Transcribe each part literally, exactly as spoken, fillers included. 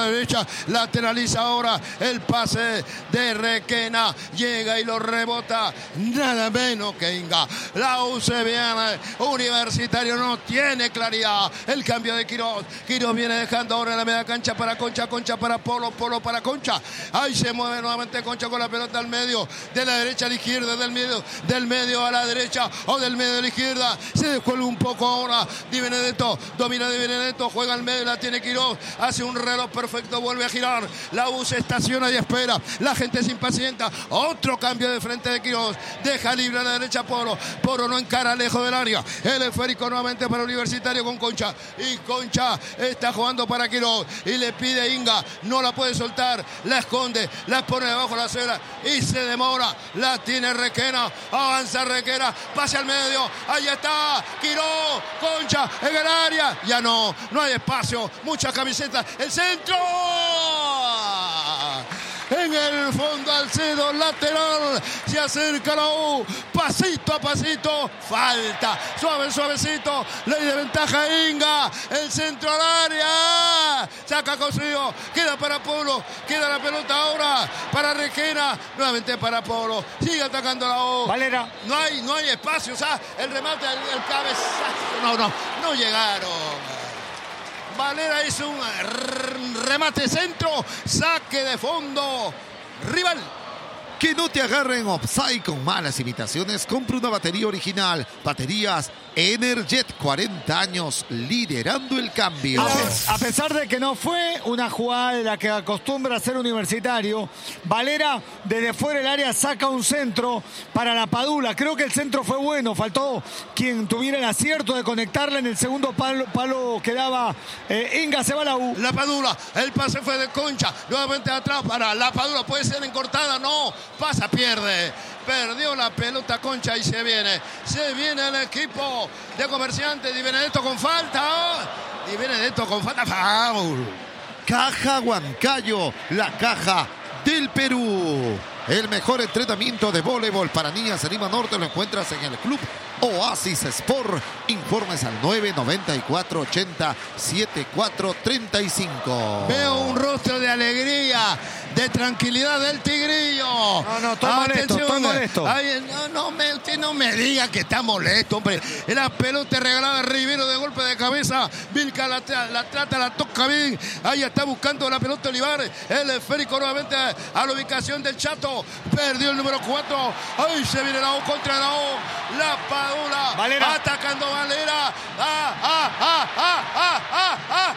derecha, lateraliza ahora el pase de Requena, llega y lo rebota, nada menos que Inga. La U se viene, Universitario no tiene claridad, el cambio de Quiroz, Quiroz viene dejando ahora la media cancha para Concha, Concha para Polo, Polo para Concha, ahí se mueve nuevamente Concha con la pelota al medio, de la derecha a la izquierda, del medio, del medio a la derecha o del medio a la izquierda, se descuelga un poco ahora Di Benedetto, domina Di Benedetto, juega al medio, la tiene Quiroz, hace un reloj perfecto, vuelve a girar, la U se estaciona y espera, la gente se impacienta, otro cambio de frente de Quiroz, deja libre a la derecha Poro, Poro no encara lejos del área, el esférico nuevamente para Universitario con Concha, y Concha está jugando para Quiroz, y le pide Inga, no la puede soltar, la esconde, la pone debajo de la cera, y se demora, la tiene Requena, avanza Requena, pase al medio, ahí está, Quiroz, Concha, en el área, ya no, no hay espacio, muchas camisetas, el centro, en el fondo Alcedo, lateral, se acerca la U, pasito a pasito, falta, suave, suavecito, ley de ventaja Inga, el centro al área, saca Cosío, queda para Polo, queda la pelota ahora para Requena, nuevamente para Polo, sigue atacando la U, Valera, no hay, no hay espacio, o sea, el remate, el, el cabezazo, no, no, no llegaron. Valera hizo un remate centro, saque de fondo, rival. Que no te agarren offside con malas imitaciones. Compra una batería original. Baterías Energet, cuarenta años liderando el cambio. A, a pesar de que no fue una jugada de la que acostumbra ser Universitario, Valera desde fuera del área saca un centro para la Padula. Creo que el centro fue bueno. Faltó quien tuviera el acierto de conectarla en el segundo palo, palo que daba eh, Inga. Se va la U. La Padula, el pase fue de Concha. Nuevamente atrás para la Padula. Puede ser encortada, no. Pasa, pierde. Perdió la pelota Concha y se viene. Se viene el equipo de Comerciantes. Di Benedetto con falta. Di Benedetto con falta. Foul. Caja Huancayo, la caja del Perú. El mejor entrenamiento de voleibol para niñas en Lima Norte lo encuentras en el Club Oasis Sport. Informes al nueve noventa y cuatro ochenta setenta y cuatro treinta y cinco. Veo un rostro de alegría, de tranquilidad del Tigrillo. No, no, estoy molesto, estoy molesto. Ay, no, no, me, usted no me diga que está molesto, hombre. La pelota regalada, Rivero de golpe de cabeza. Vilca la, la trata, la toca bien. Ahí está buscando la pelota Olivares. El esférico nuevamente a la ubicación del Chato. Perdió el número cuatro. Ahí se viene la U contra la U. La Padula. Valera. Atacando Valera. Ah, ah, ah, ah, ah, ah, ah.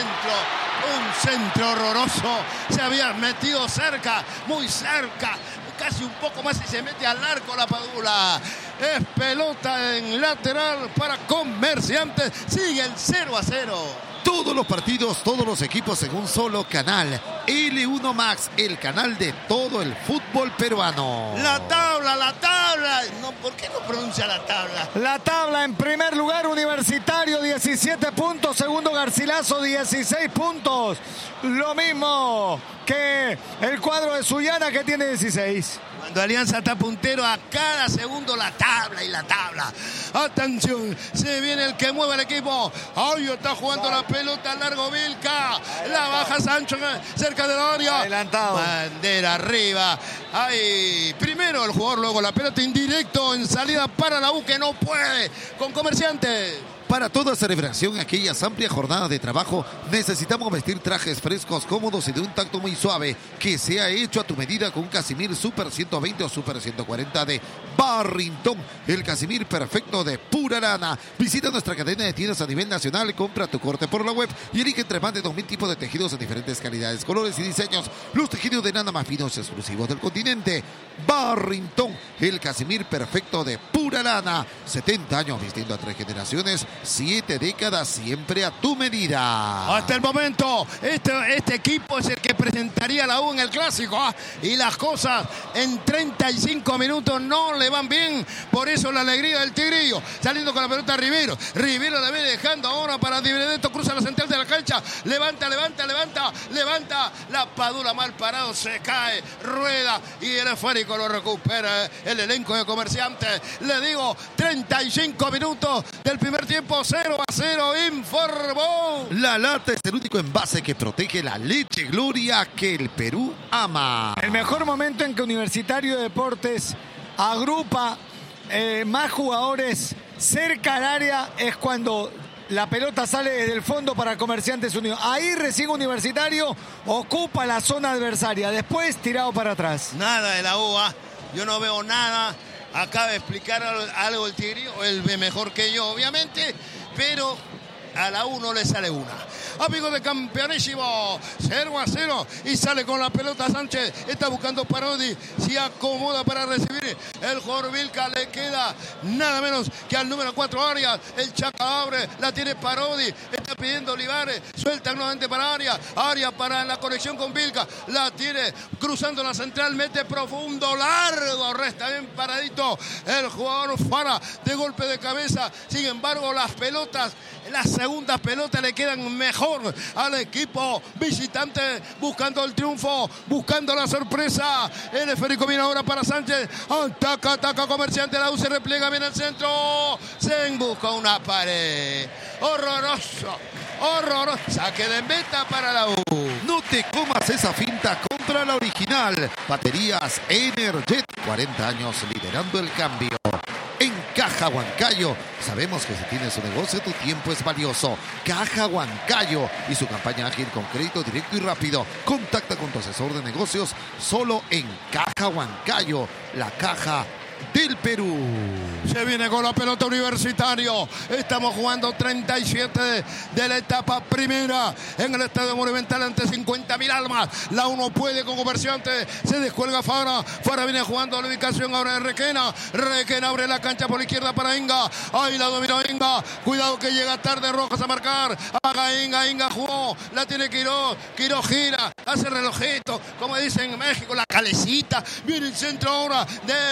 Centro. Un centro horroroso. Se había metido cerca, muy cerca. Casi un poco más y se mete al arco la Padula. Es pelota en lateral para Comerciantes. Sigue el cero a cero. Todos los partidos, todos los equipos en un solo canal. L uno Max, el canal de todo el fútbol peruano. La tabla, la tabla. No, ¿por qué no pronuncia la tabla? La tabla en primer lugar, Universitario, diecisiete puntos. Segundo, Garcilaso, dieciséis puntos. Lo mismo que el cuadro de Sullana, que tiene dieciséis. Cuando Alianza está puntero, a cada segundo la tabla y la tabla. Atención, se viene el que mueve el equipo. Ay, está jugando la pelota largo Vilca. La baja Sancho cerca del área. Adelantado. Bandera arriba. Ay, primero el jugador, luego la pelota indirecto en salida para la U, que no puede con Comerciantes. Para toda celebración en aquellas amplias jornadas de trabajo, necesitamos vestir trajes frescos, cómodos y de un tacto muy suave, que sea hecho a tu medida con un Casimir Super ciento veinte o Super ciento cuarenta de Barrington. El Casimir perfecto de pura lana. Visita nuestra cadena de tiendas a nivel nacional, compra tu corte por la web y elige entre más de dos mil tipos de tejidos en diferentes calidades, colores y diseños. Los tejidos de lana más finos exclusivos del continente. Barrington, el Casimir perfecto de pura lana. setenta años vistiendo a tres generaciones. Siete décadas siempre a tu medida. Hasta el momento, este, este equipo es el que presentaría a la U en el Clásico. ¿eh? Y las cosas en treinta y cinco minutos no le van bien. Por eso la alegría del Tigrillo. Saliendo con la pelota Rivero. Rivero la ve dejando ahora para Di Benedetto. Cruza la central de la cancha. Levanta, levanta, levanta, levanta. La Padula mal parado. Se cae. Rueda. Y el esférico lo recupera el elenco de Comerciantes. Le digo, treinta y cinco minutos del primer tiempo, cero a cero, informó. La lata es el único envase que protege la leche Gloria que el Perú ama. El mejor momento en que Universitario de Deportes agrupa eh, más jugadores cerca al área es cuando la pelota sale desde el fondo para Comerciantes Unidos. Ahí recién Universitario ocupa la zona adversaria. Después tirado para atrás. Nada de la U A. Yo no veo nada. Acaba de explicar algo el Tigrillo. Él ve mejor que yo, obviamente. Pero a la U no le sale una. Amigos de Campeonísimo, cero a cero. Y sale con la pelota Sánchez. Está buscando Parodi. Se acomoda para recibir. El jugador Vilca le queda nada menos que al número cuatro Arias. El Chaca abre. La tiene Parodi. Está pidiendo Olivares. Suelta nuevamente para Arias. Arias para la conexión con Vilca. La tiene cruzando la central. Mete profundo. Largo. Resta bien paradito. El jugador Fara de golpe de cabeza. Sin embargo, las pelotas, las segundas pelotas le quedan mejor al equipo visitante, buscando el triunfo, buscando la sorpresa. El esférico viene ahora para Sánchez. Ataca, ataca Comerciante. La U se repliega bien al centro. Se busca una pared. Horroroso, horroroso. Saque de meta para la U. No te comas esa finta contra la original. Baterías Energet, cuarenta años liderando el cambio. En Caja Huancayo, sabemos que si tienes un negocio, tu tiempo es valioso. Caja Huancayo y su campaña ágil con crédito directo y rápido. Contacta con tu asesor de negocios solo en Caja Huancayo, la caja del Perú. Se viene con la pelota Universitario. Estamos jugando treinta y siete de, de la etapa primera en el Estadio Monumental ante cincuenta mil almas. La uno puede con Comerciante. Se descuelga Fara. Fara viene jugando a la ubicación ahora de Requena. Requena abre la cancha por la izquierda para Inga. Ahí la domina Inga. Cuidado que llega tarde Rojas a marcar. Haga Inga. Inga jugó. La tiene Quiró. Quiró gira. Hace relojito. Como dicen en México, la calecita. Viene el centro ahora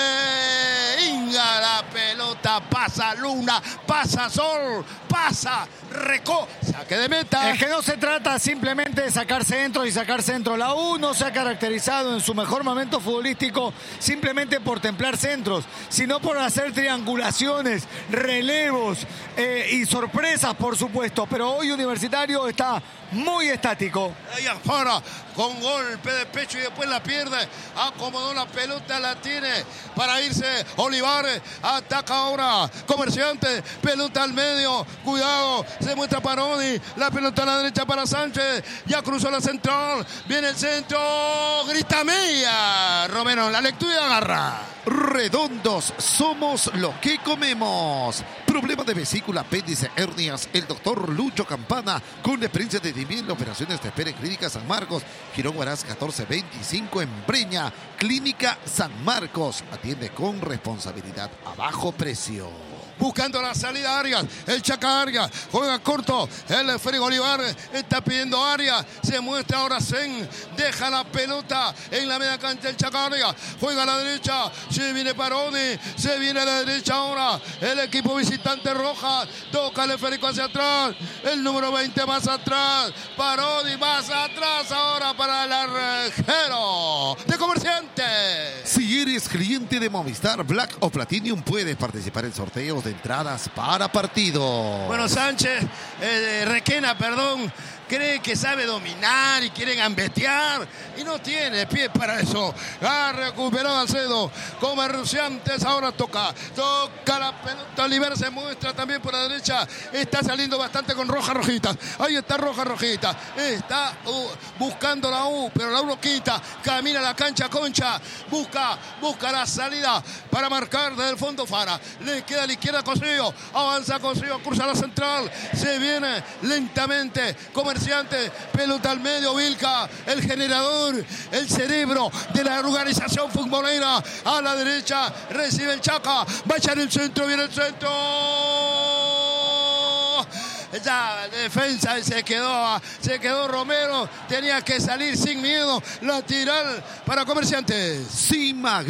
de Inga. La pelota pasa Luna, pasa Sol, pasa Recó. Saque de meta. Es que no se trata simplemente de sacar centros y sacar centros. La U no se ha caracterizado en su mejor momento futbolístico simplemente por templar centros, sino por hacer triangulaciones, relevos eh, y sorpresas, por supuesto. Pero hoy Universitario está muy estático. Ahí afuera, con golpe de pecho y después la pierde. Acomodó la pelota, la tiene para irse Olivares. Ataca ahora Comerciante. Pelota al medio. Cuidado. Se muestra Parodi. La pelota a la derecha para Sánchez. Ya cruzó la central. Viene el centro. Grita Mía. Romero, la lectura y agarra. Redondos, somos lo que comemos. Problema de vesícula, apéndice, hernias. El doctor Lucho Campana, con la experiencia de diez operaciones, te espera en Clínica San Marcos, Girón Huaraz catorce veinticinco en Breña. Clínica San Marcos, atiende con responsabilidad a bajo precio. Buscando la salida Arias, el Chaca Arias, juega corto, el esférico Olivares está pidiendo Arias, se muestra ahora Zen, deja la pelota en la media cancha el Chaca Arias, juega a la derecha, se viene Parodi, se viene a la derecha ahora, el equipo visitante Rojas, toca el esférico hacia atrás, el número veinte más atrás, Parodi más atrás ahora para el arquero de Comerciante. Si eres cliente de Movistar Black o Platinum, puedes participar en sorteos de entradas para partido. Bueno, Sánchez, eh, Requena, perdón, cree que sabe dominar y quiere gambetear y no tiene pie para eso. Ha recuperado Alcedo. Comerciantes ahora toca. Toca la pelota. Oliver se muestra también por la derecha. Está saliendo bastante con Roja Rojita. Ahí está Roja Rojita. Está uh, buscando la U, pero la U lo quita. Camina la cancha Concha. Busca, busca la salida para marcar desde el fondo Fara. Le queda a la izquierda Cosío. Avanza Cosío, cruza la central. Se viene lentamente Comerciante. Pelota al medio, Vilca, el generador, el cerebro de la organización futbolera. A la derecha recibe el Chaca. Va a echar el centro, viene el centro. Ya defensa y se quedó, se quedó Romero, tenía que salir sin miedo, lateral para Comerciantes. Cima Group,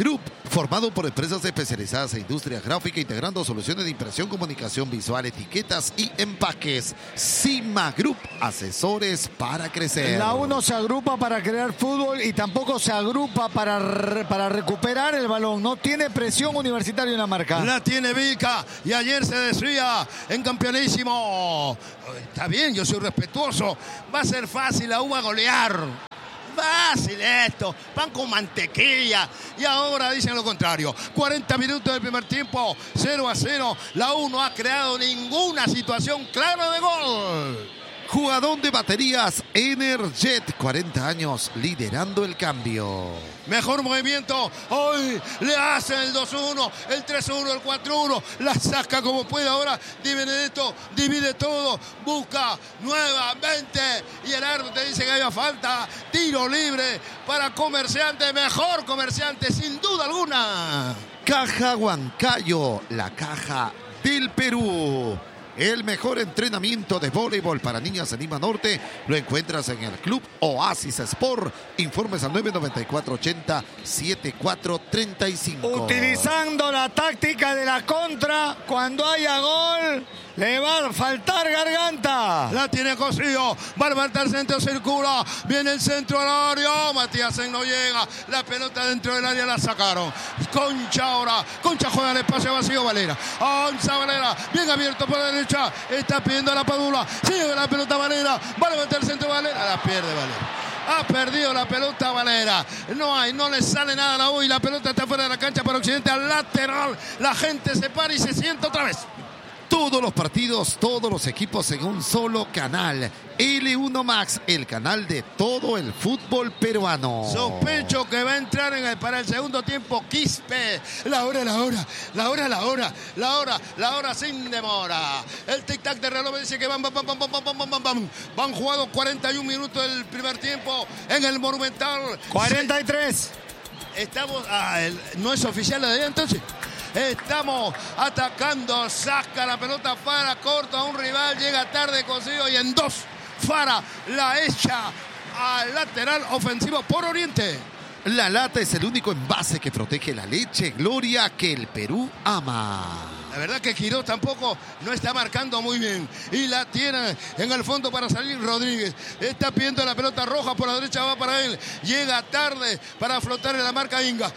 Formado por empresas especializadas en industria gráfica, integrando soluciones de impresión, comunicación visual, etiquetas y empaques. Cima Group, asesores para crecer. La uno se agrupa para crear fútbol y tampoco se agrupa para, re, para recuperar el balón. No tiene presión Universitario en la marca. La tiene Vilca y ayer se decía en campeonísimo. Está bien, yo soy respetuoso. Va a ser fácil, la U va a golear. Fácil esto, pan con mantequilla. Y ahora dicen lo contrario. cuarenta minutos del primer tiempo, cero a cero. La U no ha creado ninguna situación clara de gol. Jugador de baterías Energet, cuarenta años, liderando el cambio. Mejor movimiento, hoy le hacen el dos uno, el tres uno, el cuatro uno, la saca como puede ahora, Di Benedetto divide todo, busca nuevamente y el árbitro te dice que había falta, tiro libre para Comerciante, mejor Comerciante sin duda alguna. Caja Huancayo, la caja del Perú. El mejor entrenamiento de voleibol para niñas en Lima Norte lo encuentras en el Club Oasis Sport. Informes al nueve nueve cuatro ochenta setenta y cuatro treinta y cinco. Utilizando la táctica de la contra, cuando haya gol, le va a faltar garganta. La tiene Cosío, va a levantar el centro, circula, viene el centro al área, Matías no llega, la pelota dentro del área la sacaron. Concha ahora, Concha juega en el espacio vacío, Valera. Onza Valera, bien abierto por la derecha, está pidiendo a la Padula, sigue la pelota Valera, va a levantar el centro Valera, la pierde Valera. Ha perdido la pelota Valera. No hay, no le sale nada a la U y la pelota está fuera de la cancha para Occidente al lateral. La gente se para y se sienta otra vez. Todos los partidos, todos los equipos en un solo canal. L uno Max, el canal de todo el fútbol peruano. Sospecho que va a entrar en el, para el segundo tiempo Quispe. La hora, la hora, la hora, la hora, la hora, la hora sin demora. El tic-tac de reloj me dice que van, van, van, van, van, van, van, van, van. Van jugado cuarenta y un minutos del primer tiempo en el Monumental. cuarenta y tres. Estamos, ah, el, no es oficial la de allá entonces. Estamos atacando, saca la pelota Fara, corta a un rival, llega tarde Cosío y en dos Fara la echa al lateral ofensivo por Oriente. La lata es el único envase que protege la leche Gloria que el Perú ama. La verdad que Quiroz tampoco no está marcando muy bien. Y la tiene en el fondo para salir Rodríguez. Está pidiendo la pelota roja por la derecha, va para él. Llega tarde para flotar en la marca Inga.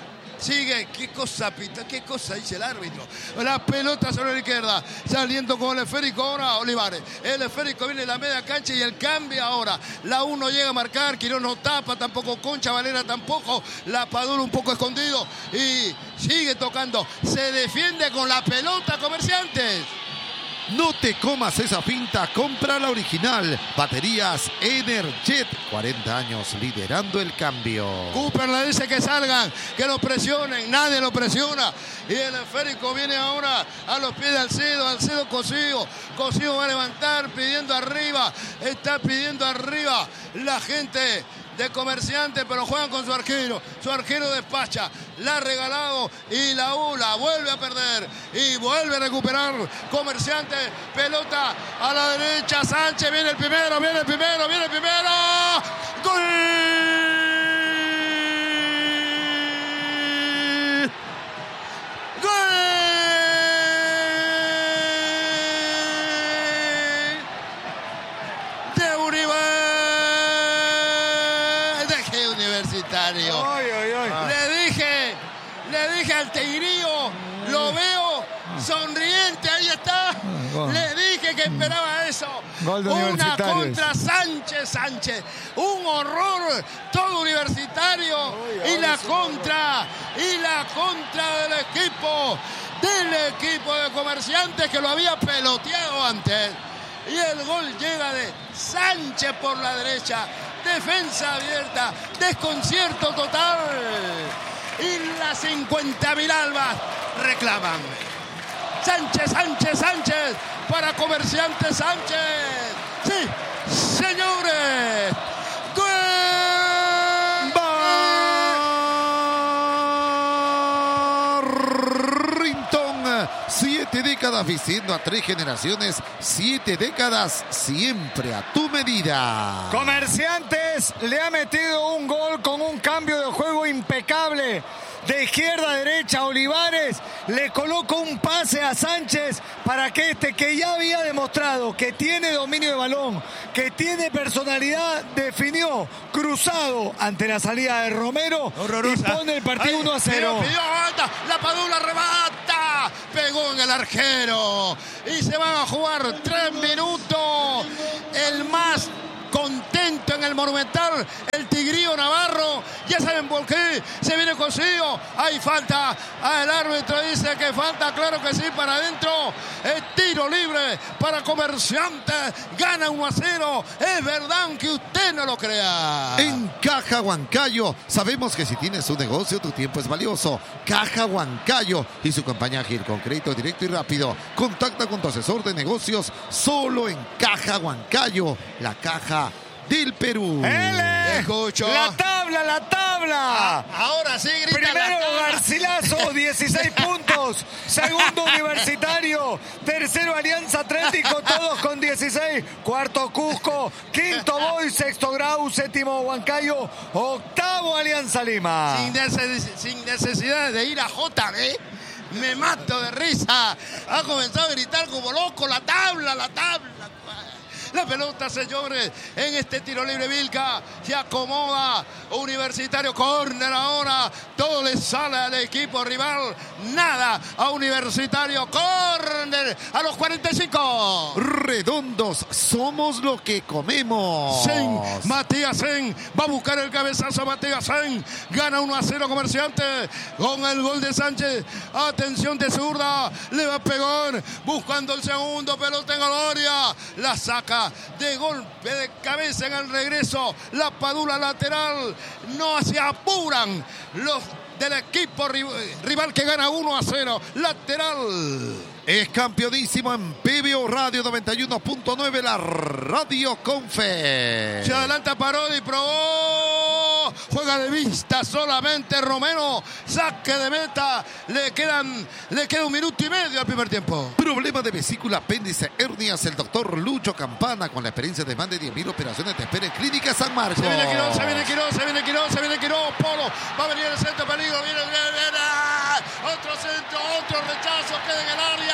Sigue, qué cosa pita, qué cosa dice el árbitro. La pelota sobre la izquierda, saliendo con el esférico ahora Olivares. El esférico viene de la media cancha y el cambio ahora. La uno llega a marcar, Quiroz no tapa, tampoco Concha, Valera tampoco. La Padula un poco escondido y sigue tocando. Se defiende con la pelota Comerciantes. No te comas esa finta, compra la original. Baterías Energet, cuarenta años liderando el cambio. Cooper le dice que salgan, que lo presionen, nadie lo presiona. Y el esférico viene ahora a los pies de Alcedo, Alcedo Cosío. Cosío va a levantar pidiendo arriba, está pidiendo arriba la gente de Comerciante, pero juegan con su arquero. Su arquero despacha, la ha regalado y la U la vuelve a perder y vuelve a recuperar Comerciante. Pelota a la derecha, Sánchez, viene el primero, viene el primero, viene el primero. ¡Gol! ¡Gol! De Uribe. Universitario. Ay, ay, ay. Le dije, le dije al Tigrillo, lo veo sonriente, ahí está. Gol. Le dije que esperaba eso. Gol de Una Universitarios. contra Sánchez, Sánchez. Un horror, todo Universitario. Ay, y la ay, contra, y la contra del equipo, del equipo de Comerciantes que lo había peloteado antes. Y el gol llega de Sánchez por la derecha. Defensa abierta, desconcierto total. Y las cincuenta mil albas reclaman. Sánchez, Sánchez, Sánchez, para Comerciantes Sánchez. Sí, señores. ¡Gol! Barrington, siete décadas vistiendo a tres generaciones, siete décadas siempre a tu medida. Comerciantes le ha metido un gol con un cambio de juego impecable de de izquierda a derecha. Olivares le colocó un pase a Sánchez para que este, que ya había demostrado que tiene dominio de balón, que tiene personalidad, definió cruzado ante la salida de Romero. Horrorosa. Y pone el partido uno a cero. Pidió, pidió, anda, la Padula remata, pegó en el arquero y se van a jugar tres minutos. El más contento en el Monumental, el Tigrillo Navarro. Ya saben por qué se viene consigo. Hay falta. Ah, el árbitro dice que falta, claro que sí, para adentro. El tiro libre para Comerciantes. Gana uno a cero. Es verdad, aunque usted no lo crea. En Caja Huancayo sabemos que si tienes un negocio, tu tiempo es valioso. Caja Huancayo y su compañía Gil, con crédito directo y rápido. Contacta con tu asesor de negocios solo en Caja Huancayo, la caja del Perú. ¡Ele! Escucho. La tabla, la tabla. Ah, ahora sí grita. Primero Garcilaso, dieciséis puntos. Segundo Universitario. Tercero Alianza Atlético, todos con dieciséis. Cuarto Cusco. Quinto Boy. Sexto Grau. Séptimo Huancayo. Octavo Alianza Lima. Sin, neces sin necesidad de ir a J B. Me mato de risa. Ha comenzado a gritar como loco. La tabla, la tabla. La pelota, señores, en este tiro libre. Vilca se acomoda. Universitario, córner ahora. Todo le sale al equipo rival. Nada a Universitario. Córner a los cuarenta y cinco. Redondos, somos lo que comemos. Sen, Matías Sen va a buscar el cabezazo. Matías Sen gana uno a cero Comerciantes con el gol de Sánchez. Atención de zurda. Le va a pegar buscando el segundo. Pelota en Gloria. La saca de golpe de cabeza en el regreso. La Padula lateral. No se apuran los del equipo rival que gana uno a cero. Lateral. Es campeonísimo en P B O Radio noventa y uno punto nueve, la Radio Confe. Se adelanta Parodi, probó. Juega de vista solamente Romero. Saque de meta. Le quedan, le queda un minuto y medio al primer tiempo. Problema de vesícula, apéndice, hernias. El doctor Lucho Campana, con la experiencia de más de diez mil operaciones, te espera en Clínica San Marcos. Se viene Quirós, se viene Quirós, se viene Quirós, se viene Quirós. Polo. Va a venir el centro, peligro. Viene, viene, viene. Otro centro, otro rechazo. Queda en el área.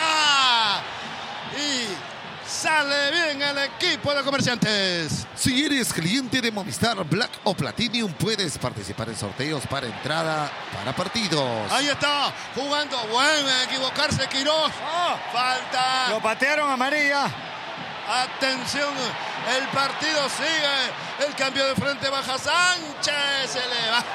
Y sale bien el equipo de Comerciantes. Si eres cliente de Movistar Black o Platinum, puedes participar en sorteos para entrada para partidos. Ahí está, jugando. Bueno, equivocarse Quirós. Oh, falta. Lo patearon a María. Atención, el partido sigue. El cambio de frente, baja Sánchez. Se le va.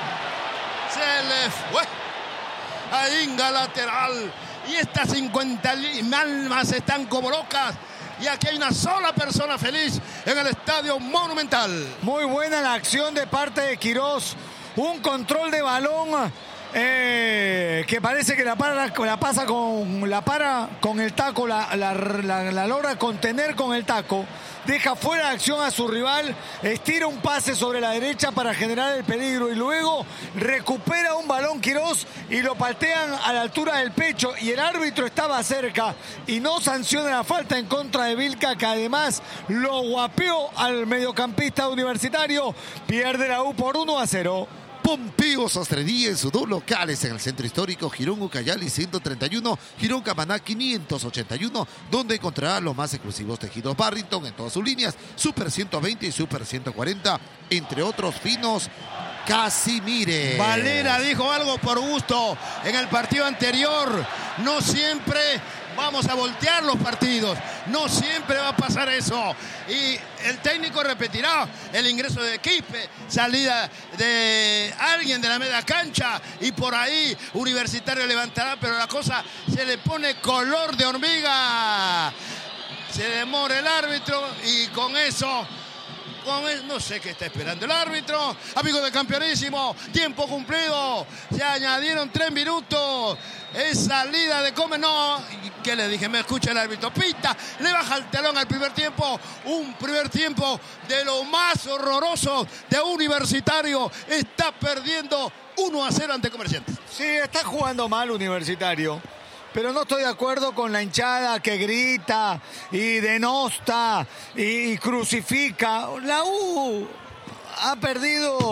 Se le fue. A Inga, lateral. Y estas cincuenta almas están como locas. Y aquí hay una sola persona feliz en el Estadio Monumental. Muy buena la acción de parte de Quirós. Un control de balón eh, que parece que la, para, la pasa con la para con el taco, la, la, la, la logra contener con el taco. Deja fuera de acción a su rival, estira un pase sobre la derecha para generar el peligro y luego recupera un balón Quirós y lo patean a la altura del pecho y el árbitro estaba cerca y no sanciona la falta en contra de Vilca, que además lo guapeó al mediocampista Universitario. Pierde la U por uno a cero. Pompeo Sastrería en sus dos locales en el centro histórico, Girón Ucayali ciento treinta y uno, Girón Camaná quinientos ochenta y uno, donde encontrará los más exclusivos tejidos Barrington en todas sus líneas, Super ciento veinte y Super ciento cuarenta, entre otros finos Casimire. Valera dijo algo por gusto en el partido anterior. No siempre vamos a voltear los partidos. No siempre va a pasar eso. Y el técnico repetirá el ingreso de Quispe, salida de alguien de la media cancha y por ahí Universitario levantará, pero la cosa se le pone color de hormiga. Se demora el árbitro y con eso... Con el, no sé qué está esperando el árbitro. Amigos de Campeonísimo, tiempo cumplido. Se añadieron tres minutos. Es salida de Come. No, ¿qué le dije? Me escucha el árbitro. Pita, le baja el talón al primer tiempo. Un primer tiempo de lo más horroroso de Universitario. Está perdiendo uno a cero ante Comerciantes. Sí, está jugando mal Universitario. Pero no estoy de acuerdo con la hinchada que grita y denosta y crucifica. La U ha perdido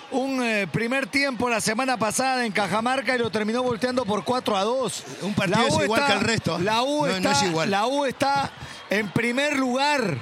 un eh, primer tiempo la semana pasada en Cajamarca y lo terminó volteando por cuatro a dos. Un partido es igual está, que el resto. La U, no, está, no es igual. la U está en primer lugar.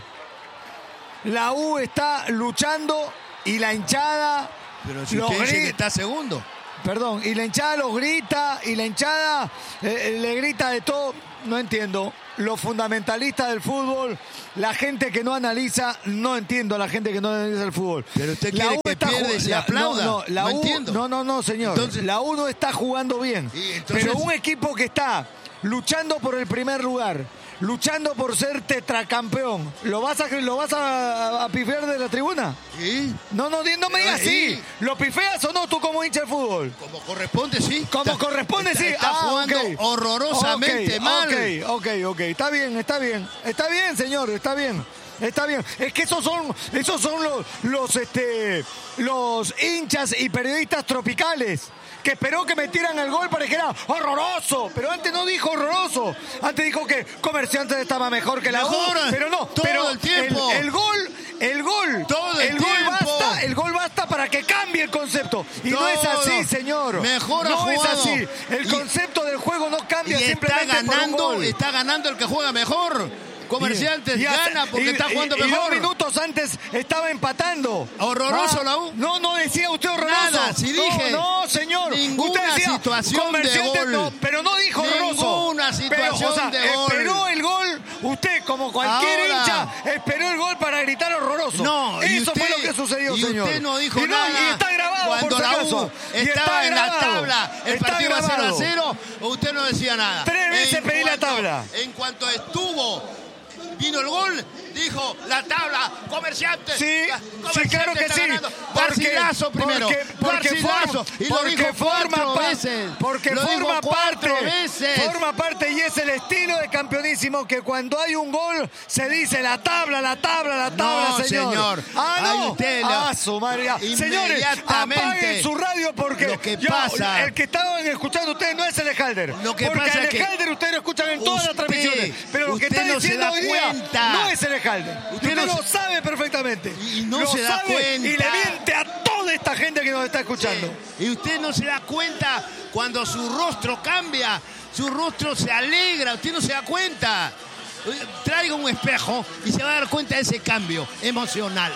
La U está luchando y la hinchada... Pero si los usted dice gri- que está segundo. Perdón, y la hinchada los grita, y la hinchada eh, le grita de todo. No entiendo. Los fundamentalistas del fútbol, la gente que no analiza, no entiendo a la gente que no analiza el fútbol. Pero usted La quiere U que está pierda y ju- se la- aplauda. No, no, la No U, entiendo. no, no, no, señor. Entonces- la U no está jugando bien. Y entonces- Pero un equipo que está luchando por el primer lugar, luchando por ser tetracampeón, ¿lo vas a, lo vas a, a pifiar de la tribuna? ¿Sí? No, no, no me digas Sí. sí. ¿Lo pifeas o no tú como hincha de fútbol? Como corresponde, sí. Como Está- corresponde, está- sí. Está Ah, jugando ok. horrorosamente Ok, mal. Ok, ok, ok. Está bien, está bien. Está bien, señor, está bien. Está bien. Es que esos son, esos son los, los, este, los hinchas y periodistas tropicales. Que esperó que metieran el gol para que era horroroso. Pero antes no dijo horroroso. Antes dijo que Comerciantes estaba mejor que la U. Mejor, Pero no, todo pero el tiempo. El, el gol, el gol. Todo el el gol tiempo. basta, el gol basta para que cambie el concepto. Y no es Todo. así, señor. Mejor ha no es jugado. así. El Y- concepto del juego no cambia Y está simplemente por un ganando, gol. está ganando el que juega mejor. Comerciantes Y- y hace- gana porque y- está jugando y- y mejor. dos minutos antes estaba empatando. Horroroso Ah, la U. No, no decía usted horroroso. Nada, si dije. No, no, señor. Ninguna usted decía, situación de Comerciantes gol. no, pero no dijo horroroso. Ninguna situación pero, o sea, de gol. Esperó el gol. Usted, como cualquier Ahora. hincha, esperó el gol para gritar horroroso. No, y Eso usted- fue lo que sucedió, y señor. usted no dijo y nada. Y está grabado, Cuando por si la acaso. U Y está estaba en la grabado. tabla, el Está partido iba cero a grabado. cero, usted no decía nada. Tres veces En pedí la cuanto- tabla. En cuanto estuvo, vino el gol, dijo la tabla, Comerciantes. Sí, la- sí, Comerciantes claro que está sí. ganando. Porque- Garcilaso primero. Porque, porque Garcilaso. forma, Y lo porque dijo forma, cuatro pa- veces. porque Lo dijo forma cuatro parte, veces. forma parte y es el estilo de Campeonísimo que cuando hay un gol se dice la tabla, la tabla, la tabla, No, señor. señor. Ah, Ahí no. usted lo- Ah, su madre. ya. Señores, Inmediatamente. apaguen su radio porque Lo que ya, pasa- el que estaban escuchando ustedes no es el Halder. Lo que porque pasa el es que Halder ustedes lo escuchan en todas las usted- transmisiones. Pero lo que usted está no se diciendo da hoy día cuenta. no es el Halder. Usted Usted no lo se- sabe perfectamente. Y no Lo se da sabe cuenta. Y le miente a toda esta gente que nos está escuchando. Sí. Y usted no se da cuenta cuando su rostro cambia, su rostro se alegra, usted no se da cuenta. Traiga un espejo y se va a dar cuenta de ese cambio emocional.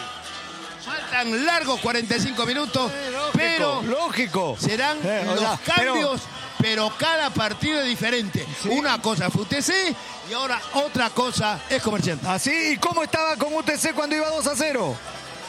Faltan largos cuarenta y cinco minutos, Lógico, pero lógico. serán Eh, o los sea, pero- cambios, pero, cada partido es diferente. Sí. Una cosa fue U T C y ahora otra cosa es Comerciantes. ¿Así? ¿Y cómo estaba con U T C cuando iba dos a cero?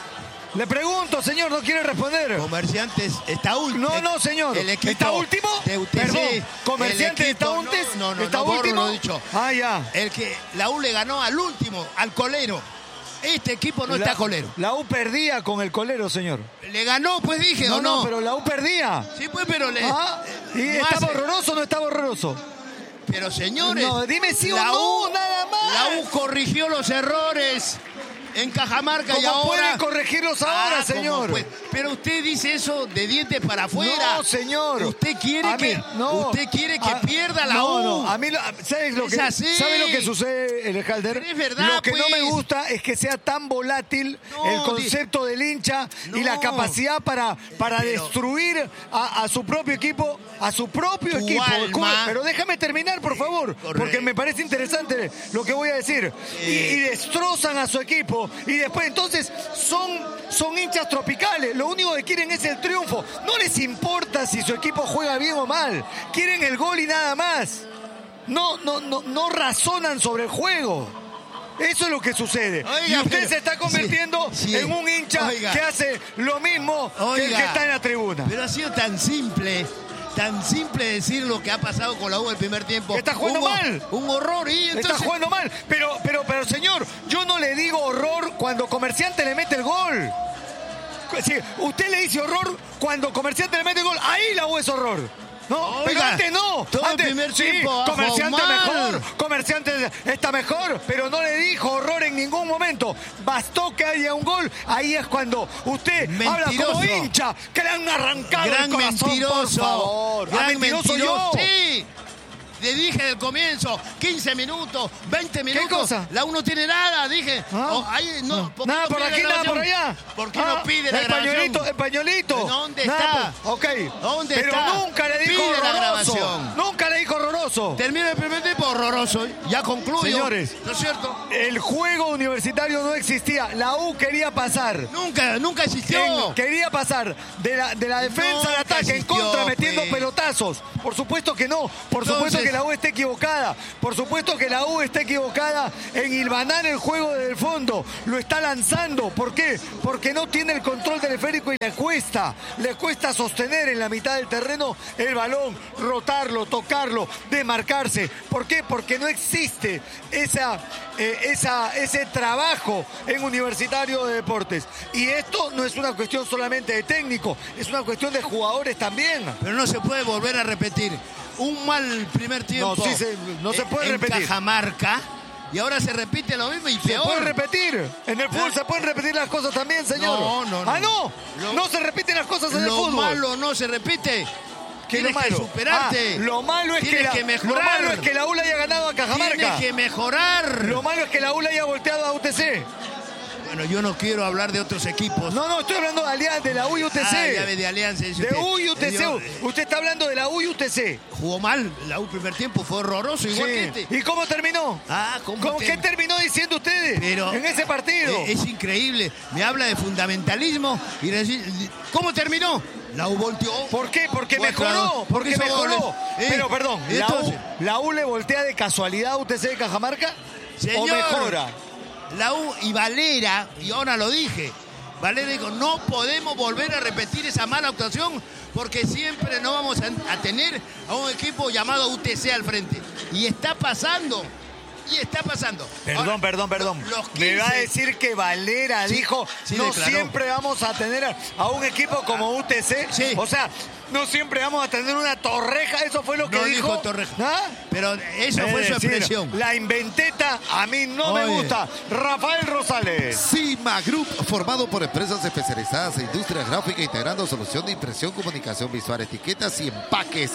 Le pregunto, señor, no quiere responder. Comerciantes está último. No, no, señor. El equipo ¿Está último? de U T C, Perdón, ¿Comerciantes el equipo- está último? No, no, ¿Está no, borro último? lo dicho. Ah, ya. El que la U le ganó al último, al colero. Este equipo no la, está colero. La U perdía con el colero, señor. Le ganó, pues dije, No, ¿o no? no, pero la U perdía. Sí, pues, pero le. Ah, ¿y no estaba hace- horroroso o no estaba horroroso? Pero señores. No, dime sí o la no, U, nada más. La U corrigió los errores en Cajamarca y ¿Cómo ahora. puede corregirlos ahora, Ah, ¿cómo señor? puede? Pero usted dice eso de dientes para afuera. No, señor. Usted quiere A mí- que no. usted quiere que A- pierda la no, U. No, a mí lo- ¿sabes lo Es que así. ¿sabe lo que sucede, el Halder? Es verdad, Lo que no me pues. gusta es que sea tan volátil No, el concepto del hincha y no. la capacidad para, para Pero- destruir a, a su propio equipo, a su propio Tu equipo. alma. Pero déjame terminar, por favor, Correcto. porque me parece interesante lo que voy a decir. Y, y destrozan a su equipo y después entonces son, son hinchas tropicales. Lo único que quieren es el triunfo. No les importa si su equipo juega bien o mal. Quieren el gol y nada más. No, no, no, no razonan sobre el juego. Eso es lo que sucede. Oiga, y usted pero- se está convirtiendo sí, sí. en un hincha Oiga. que hace lo mismo que el Oiga. que está en la tribuna. Pero ha sido tan simple, tan simple decir lo que ha pasado con la U el primer tiempo. Está jugando un, ho- mal. Un horror. Y entonces, Está jugando mal. Pero, pero, pero, señor, yo no le digo horror cuando Comerciante le mete el gol. Sí, usted le dice horror cuando Comerciante le mete el gol. Ahí la U es horror. No, Oiga, pero antes no. todo el Antes, primer sí, tiempo ha Comerciante jugado mal. mejor. Comerciante está mejor, pero no le dijo horror en ningún momento. Bastó que haya un gol. Ahí es cuando usted habla Mentiroso. como hincha, que le han arrancado gran el corazón, mentiroso. por favor. Gran Ah, mentiroso mentiroso. yo. Sí. le dije del comienzo, quince minutos, veinte minutos. ¿Qué cosa? La U no tiene nada, dije. ¿Ah? Oh, ahí, no, ¿por qué Nada no por pide aquí, la nada por grabación? allá. ¿Por qué Ah, no pide la el grabación? pañuelito, el pañuelito. ¿Dónde Nada está? por- ok. ¿Dónde Pero está? nunca le dijo Pide la horroroso. grabación. Nunca le dijo horroroso. Termina el primer tiempo horroroso. Ya concluyo. Señores. ¿No es cierto? El juego universitario no existía. La U quería pasar. Nunca, nunca existió. En- quería pasar de la, de la defensa Nunca al ataque, en existió, contra, metiendo pues. pelotazos. Por supuesto que no. Por Entonces- supuesto que la U está equivocada. Por supuesto que la U está equivocada en hilvanar el juego desde el fondo. Lo está lanzando. ¿Por qué? Porque no tiene el control del esférico y le cuesta. Le cuesta sostener en la mitad del terreno el balón, rotarlo, tocarlo, demarcarse. ¿Por qué? Porque no existe esa, eh, esa, ese trabajo en Universitario de Deportes. Y esto no es una cuestión solamente de técnico, es una cuestión de jugadores también. Pero no se puede volver a repetir. Un mal primer tiempo. No, sí se- no se puede en repetir. Cajamarca. Y ahora se repite lo mismo y Se peor. puede repetir. En el fútbol se pueden repetir las cosas también, señor. No, no, no. Ah, no. Lo- no se repiten las cosas en el Lo fútbol. malo no se repite. ¿Qué es lo Tienes que malo? superarte. Ah, lo malo es que, Tienes la, que lo mejorar. malo es que la U le haya ganado a Cajamarca. Tienes que mejorar. Lo malo es que la U le haya volteado a U T C. Bueno, yo no quiero hablar de otros equipos. No, no, estoy hablando de Alianza, de la U y U T C. Ah, ya ve, de Alianza. dice De usted. U y U T C. Yo- Usted está hablando de la U y U T C. Jugó mal. La U primer tiempo fue horroroso, igual que Sí. este. ¿Y cómo terminó? Ah, ¿cómo ¿Con te- qué terminó diciendo ustedes Pero en ese partido? eh, Es increíble. Me habla de fundamentalismo y decir, ¿cómo terminó? La U volteó. ¿Por qué? Porque Fue mejoró. claro, Porque hizo mejoró. goles. Eh, Pero perdón, la entonces- U, ¿la U le voltea de casualidad a U T C de Cajamarca? Señor, ¿O mejora? La U y Valera, y ahora lo dije, Valera dijo, no podemos volver a repetir esa mala actuación porque siempre no vamos a, a tener a un equipo llamado U T C al frente. Y está pasando. Y está pasando. Perdón, Ahora, perdón, perdón. los Me va a quince decir que Valera Sí, dijo, sí no declaró. siempre vamos a tener a, a un equipo como U T C. Sí. O sea, no siempre vamos a tener una torreja. Eso fue lo que No dijo. dijo Torreja. ¿Ah? Pero eso fue Es su decir, expresión. La inventeta a mí no me Oye. gusta. Rafael Rosales. Cima Group, formado por empresas especializadas en industria gráfica, integrando solución de impresión, comunicación visual, etiquetas y empaques.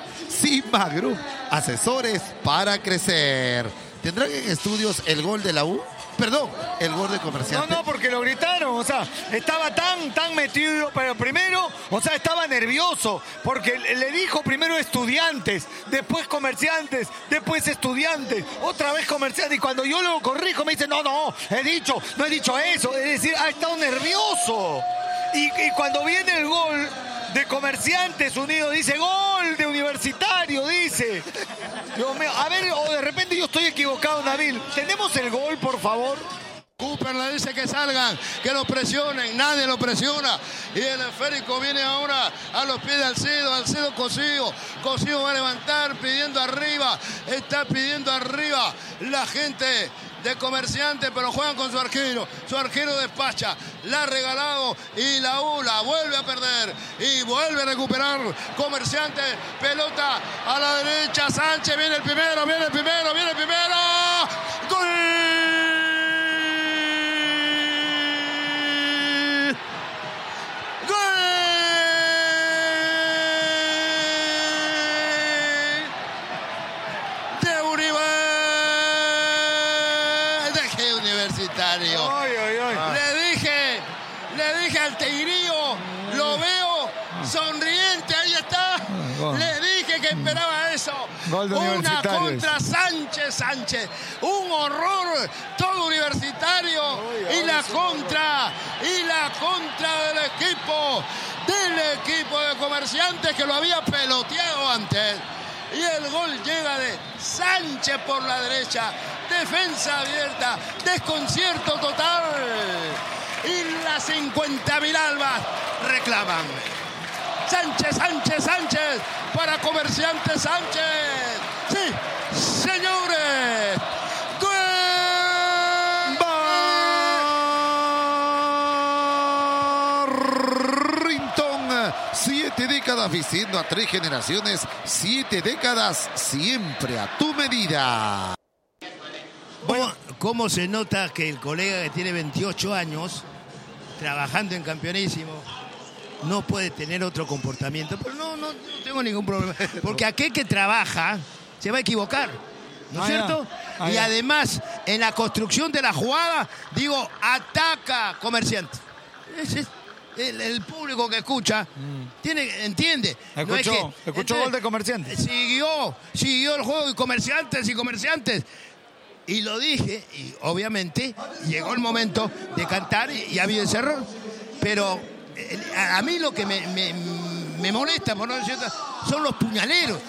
Cima Group, asesores para crecer. ¿Tendrán en estudios el gol de la U? Perdón, el gol de No, Comerciante. no, porque lo gritaron, o sea, estaba tan, tan metido, pero primero, o sea, estaba nervioso, porque le le dijo primero estudiantes, después comerciantes, después estudiantes, otra vez comerciantes, y cuando yo lo corrijo me dice, no, no, he dicho, no he dicho eso, es decir, ha estado nervioso. Y, y cuando viene el gol de Comerciantes Unidos, dice, gol de Universitario, dice. Dios mío, a ver, o de repente yo estoy equivocado, Nabil, ¿tenemos el gol, por favor? Cooper le dice que salgan, que lo presionen, nadie lo presiona. Y el esférico viene ahora a los pies de Alcedo, Alcedo Cosío. Cosío va a levantar pidiendo arriba, está pidiendo arriba la gente de Comerciante, pero juegan con su arquero. Su arquero despacha, la ha regalado y la U la vuelve a perder y vuelve a recuperar Comerciante. Pelota a la derecha, Sánchez viene el primero, viene el primero, viene el primero. ¡Gol! De Uribe, de Universitario. Ay, ay, ay. Le dije, le dije al Tigrillo, lo veo sonriente, ahí está. Gol. Le dije que esperaba eso. Gol de Una Universitarios. contra Sánchez Sánchez. Un horror, todo Universitario. Y la contra, y la contra del equipo, del equipo de Comerciantes que lo había peloteado antes. Y el gol llega de Sánchez por la derecha. Defensa abierta. Desconcierto total. Y las cincuenta mil albas reclaman. Sánchez, Sánchez, Sánchez. Para Comerciantes Sánchez. Sí, señores. ¡Gol! Barrington, siete décadas vistiendo a tres generaciones, siete décadas siempre a tu medida. ¿Cómo, cómo se nota que el colega que tiene veintiocho años, trabajando en Campeonísimo, no puede tener otro comportamiento? Pero no, no, no tengo ningún problema. Porque aquel que trabaja se va a equivocar, ¿no es Ah, cierto? ya. Ah, y ya. además, en la construcción de la jugada, digo, ataca Comerciante. Ese es el, el público que escucha, mm. tiene, entiende. Escuchó, no es que, escuchó entonces, gol de Comerciante. Siguió, siguió el juego y Comerciantes y Comerciantes. Y lo dije, y obviamente llegó el momento de cantar y, y ha habido ese error. Pero eh, a, a mí lo que me, me, me molesta, por no decir, son los puñaleros.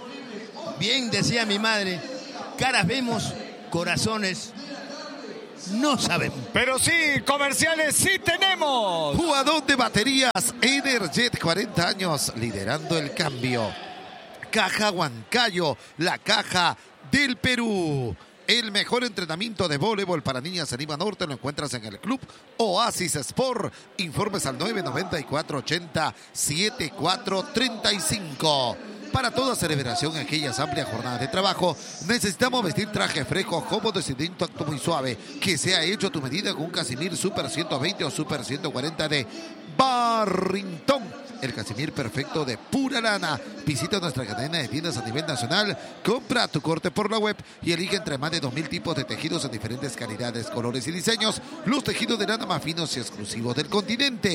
Bien decía mi madre, caras vemos, corazones no sabemos. Pero sí, comerciales sí tenemos. Jugador de baterías Energet, cuarenta años, liderando el cambio. Caja Huancayo, la caja del Perú. El mejor entrenamiento de voleibol para niñas en Lima Norte lo encuentras en el Club Oasis Sport. Informes al nueve nueve cuatro ochenta setenta y cuatro treinta y cinco. Para toda celebración en aquellas amplias jornadas de trabajo, necesitamos vestir trajes frescos, cómodos y de un tacto muy suave, que sea hecho a tu medida con un Casimir Super ciento veinte o Super ciento cuarenta de Barrington. El Casimir perfecto de pura lana. Visita nuestra cadena de tiendas a nivel nacional, compra tu corte por la web y elige entre más de dos mil tipos de tejidos en diferentes calidades, colores y diseños. Los tejidos de lana más finos y exclusivos del continente.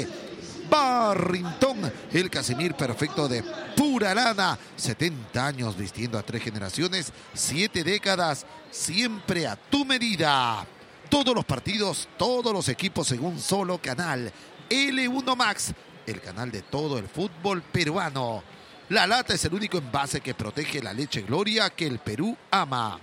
Barrington, el Casimir perfecto de pura lana. setenta años vistiendo a tres generaciones, siete décadas, siempre a tu medida. Todos los partidos, todos los equipos en un solo canal. L uno Max, el canal de todo el fútbol peruano. La lata es el único envase que protege la leche Gloria que el Perú ama.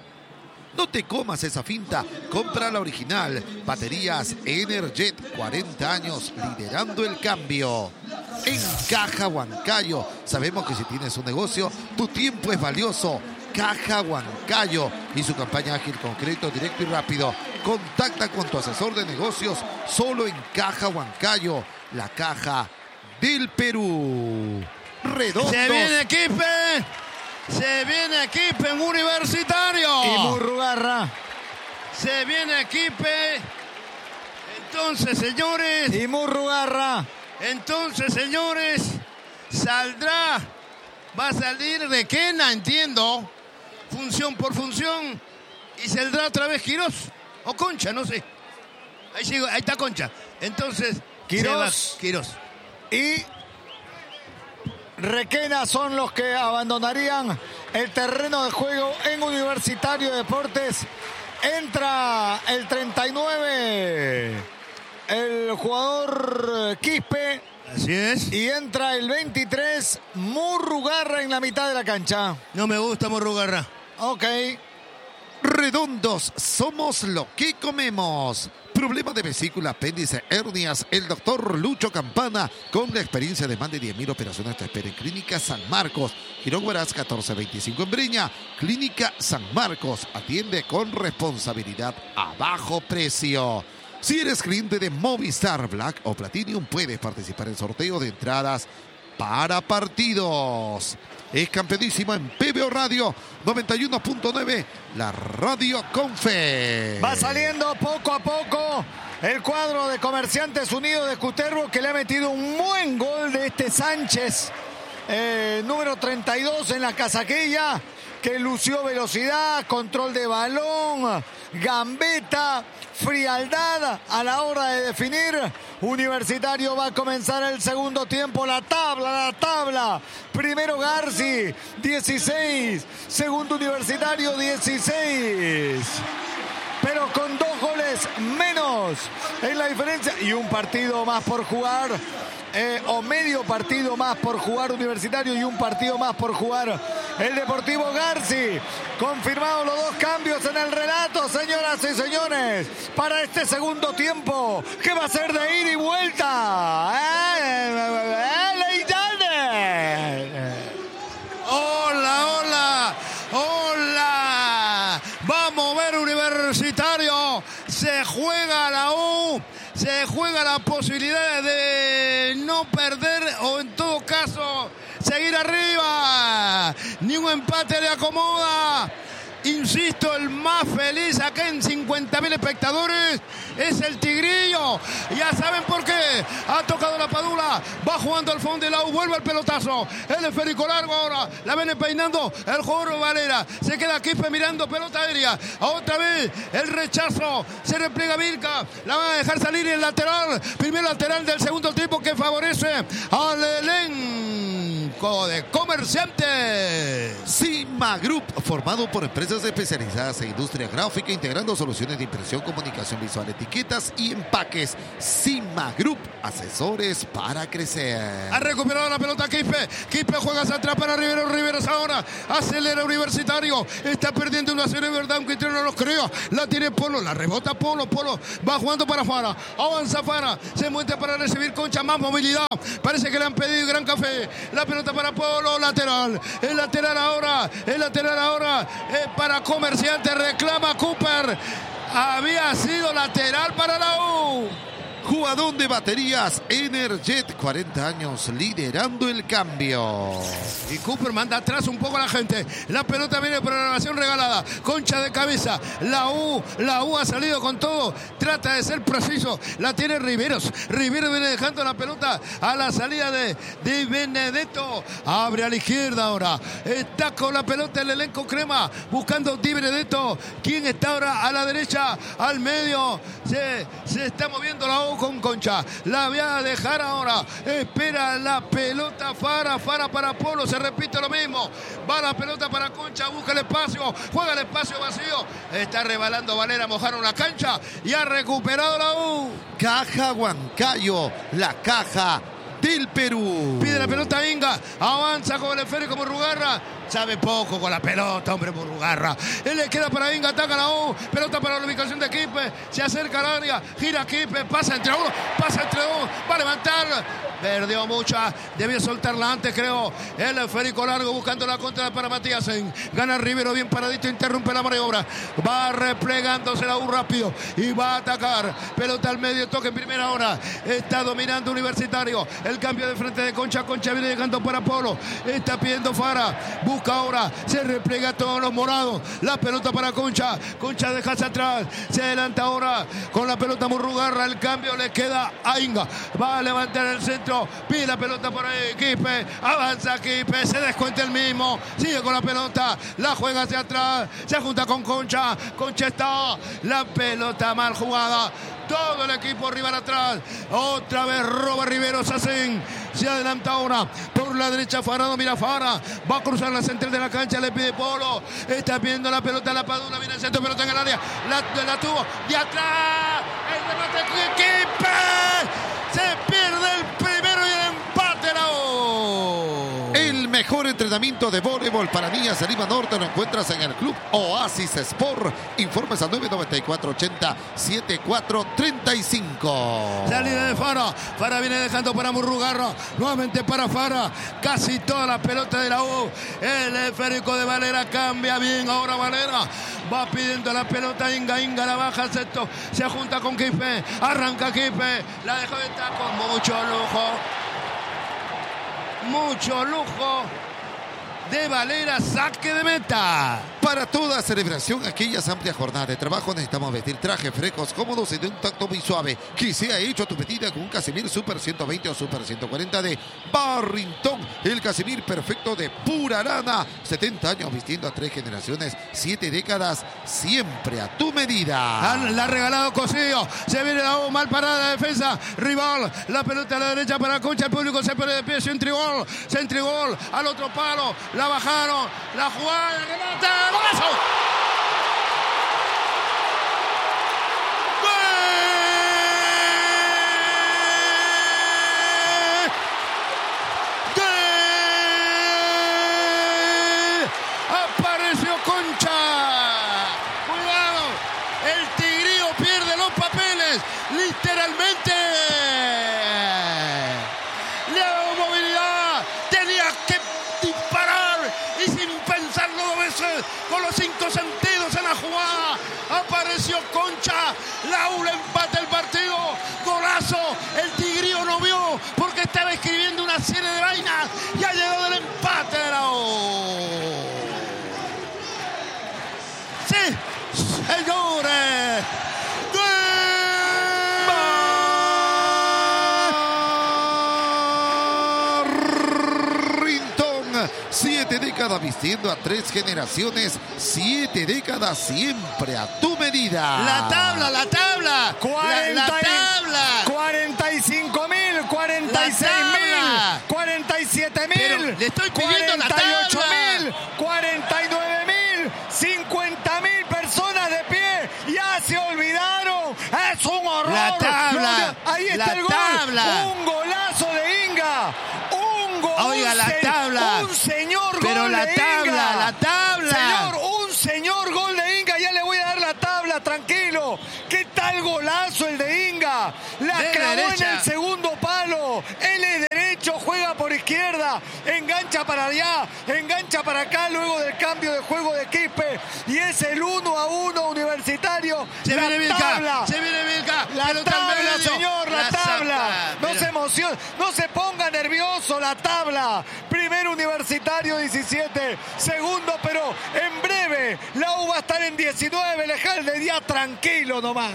No te comas esa finta, compra la original. Baterías Energet, cuarenta años, liderando el cambio. En Caja Huancayo, sabemos que si tienes un negocio, tu tiempo es valioso. Caja Huancayo y su campaña ágil, concreto, directo y rápido. Contacta con tu asesor de negocios solo en Caja Huancayo, la caja del Perú. Redondos. Se viene equipo, se viene equipo en Universitario. Y Murrugarra. Se viene equipo. Entonces, señores. Y Murrugarra. Entonces, señores, saldrá, va a salir Requena, entiendo, función por función, y saldrá otra vez Quirós, o Concha, no sé. Ahí, sigo, ahí está Concha. Entonces, Quirós, Quirós y Requena son los que abandonarían el terreno de juego en Universitario de Deportes. Entra el treinta y nueve, el jugador Quispe. Así es. Y entra el veintitrés, Murrugarra en la mitad de la cancha. No me gusta Murrugarra. Ok. Redondos, somos lo que comemos. Problema de vesícula, apéndice, hernias. El doctor Lucho Campana, con la experiencia de más de diez mil operaciones, te espera en Clínica San Marcos. Girón Huaraz catorce veinticinco en Breña. Clínica San Marcos, atiende con responsabilidad a bajo precio. Si eres cliente de Movistar Black o Platinum, puedes participar en sorteo de entradas para partidos. Es campeonísimo en P B O Radio noventa y uno punto nueve, la radio con fe. Va saliendo poco a poco el cuadro de Comerciantes Unidos de Cutervo, que le ha metido un buen gol de este Sánchez, eh, número treinta y dos en la casaquilla, que lució velocidad, control de balón, gambeta, frialdad a la hora de definir. Universitario va a comenzar el segundo tiempo. La tabla, la tabla. Primero Garci, dieciséis. Segundo Universitario, dieciséis. Pero con dos goles menos en la diferencia. Y un partido más por jugar. Eh, o medio partido más por jugar Universitario y un partido más por jugar el Deportivo Garci. Confirmados los dos cambios en el relato, señoras y señores, para este segundo tiempo, que va a ser de ida y vuelta. Hola, hola, hola. Vamos a ver Universitario. Se juega la U. Se juega la posibilidad de no perder o en todo caso seguir arriba. Ni un empate le acomoda. Insisto, el más feliz acá en cincuenta mil espectadores es el Tigrillo. Ya saben por qué. Ha tocado la Padula, va jugando al fondo de la U, vuelve al pelotazo. El esférico largo ahora, la viene peinando el jugador Valera. Se queda Quispe mirando pelota aérea. Otra vez el rechazo, se repliega Vilca, la va a dejar salir el lateral. Primer lateral del segundo tiempo que favorece al elenco de Comerciantes. Cima Group, formado por empresas especializadas en industria gráfica, integrando soluciones de impresión, comunicación visual, etiquetas y empaques. Cima Group, asesores para crecer. Ha recuperado la pelota Quispe. Quispe juega hacia atrás para Rivero. Riveros ahora acelera Universitario. Está perdiendo una serie, verdad, aunque no lo creo. La tiene Polo, la rebota Polo. Polo va jugando para Fara. Avanza Fara. Se muestra para recibir Concha. Más movilidad. Parece que le han pedido gran café. La pelota para Polo. Lateral. El lateral ahora. El lateral ahora. Es para Comerciante. Reclama Cooper. Había sido lateral para la U. Jugador de baterías Energet, cuarenta años liderando el cambio. Y Cooper manda atrás un poco a la gente. La pelota viene por programación regalada. Concha de cabeza. La U, la U ha salido con todo. Trata de ser preciso. La tiene Riveros. Riveros viene dejando la pelota a la salida de, de Benedetto. Abre a la izquierda ahora. Está con la pelota el elenco crema. Buscando Di Benedetto. ¿Quién está ahora a la derecha? Al medio. Se, se está moviendo la U con Concha. La voy a dejar ahora. Espera la pelota Fara. Fara para Polo. Se repite lo mismo. Va la pelota para Concha. Busca el espacio. Juega el espacio vacío. Está rebalando Valera. Mojaron la cancha. Y ha recuperado la U. Caja Huancayo. La caja del Perú. Pide la pelota Inga. Avanza con el esférico Murrugarra. Sabe poco con la pelota, hombre, Murrugarra. Él le queda para Inga, ataca la U. Pelota para la ubicación de Quispe. Se acerca al área. Gira Quispe. Pasa entre uno. Pasa entre dos. Va a levantar. Perdió mucha. Debía soltarla antes, creo. El esférico largo buscando la contra para Matíasen. Gana Rivero bien paradito. Interrumpe la maniobra. Va replegándose la U rápido. Y va a atacar. Pelota al medio. Toque en primera hora. Está dominando Universitario. El cambio de frente de Concha. Concha viene llegando para Polo. Está pidiendo Fara. Busca ahora. Se repliega todos los morados. La pelota para Concha. Concha deja hacia atrás. Se adelanta ahora con la pelota Murrugarra. El cambio le queda a Inga. Va a levantar el centro. Pide la pelota por ahí. Quispe. Avanza Quispe. Se descuenta el mismo. Sigue con la pelota. La juega hacia atrás. Se junta con Concha. Concha está. La pelota mal jugada. Todo el equipo rival atrás. Otra vez roba Riveros. Hacen. Se adelanta ahora. Por la derecha Farado. Mira Fara. Va a cruzar la central de la cancha. Le pide Polo. Está viendo la pelota. La Padula. Viene el centro. Pelota en el área. La, la tuvo. De atrás. El remate de Quispe. Se pierde el primero y el empate la U. El mejor entrenamiento de voleibol para niñas en Lima Norte lo encuentras en el Club Oasis Sport. Informes al nueve nueve cuatro ochenta setenta y cuatro treinta y cinco. Salida de Fara. Fara viene dejando para Murrugarra. Nuevamente para Fara. Casi toda la pelota de la U. El esférico de Valera cambia bien. Ahora Valera va pidiendo la pelota. Inga. Inga la baja al sexto. Se junta con Quispe. Arranca Quispe. La dejó de estar con mucho lujo. Mucho lujo de Valera, saque de meta. Para toda celebración, aquellas amplias jornadas de trabajo, necesitamos vestir trajes frescos, cómodos y de un tacto muy suave, que sea hecho a tu medida con un Casimir Super ciento veinte o Super ciento cuarenta de Barrington. El Casimir perfecto de pura lana. setenta años vistiendo a tres generaciones, siete décadas, siempre a tu medida. La ha regalado Cosío. Se viene la U, mal parada la defensa. Rival, la pelota a la derecha para Concha. El público se pone de pie. Centrigol, centrigol al otro palo. La bajaron, la jugada, remata, ¡golazo! ¡Gol! ¡Gol! Apareció Concha. Cuidado, el Tigrillo pierde los papeles, literalmente. Le ha dado movilidad, tenía que disparar y sin pensarlo dos veces, con los cinco sentidos en la jugada, apareció Concha. La U le empata el partido. Golazo. El Tigrillo no vio porque estaba escribiendo una serie de vainas y ha llegado el empate de la U. Siete décadas vistiendo a tres generaciones. Siete décadas siempre a tu medida. La tabla, la tabla. cuarenta, la, la tabla. cuarenta y cinco mil, cuarenta y seis mil, cuarenta y siete mil, le estoy pidiendo la cuarenta y ocho tabla. mil, cuarenta y nueve mil, cincuenta mil personas de pie. Ya se olvidaron. Es un horror. La tabla. Ahí está la el gol. tabla. Un golazo de Inga. Un gol. Oiga, la se- tabla. Un señor Pero gol la de tabla, Inga. la tabla. Señor, un señor gol de Inga. Ya le voy a dar la tabla, tranquilo. ¿Qué tal golazo el de Inga? La De clavó derecha. en el segundo palo. Él es derecho, juega por izquierda. Engancha para allá, engancha para acá luego del cambio de juego de Quispe. Y es el uno a uno Universitario. Se la viene Vilca, tabla. se viene Vilca. La pelota al tabla, medio. señor, la, La tabla. saca, No pero- se emocione, no se ponga nervioso, la tabla. Primero Universitario diecisiete, segundo, pero en breve la U va a estar en diecinueve, Lejalde, ya tranquilo nomás.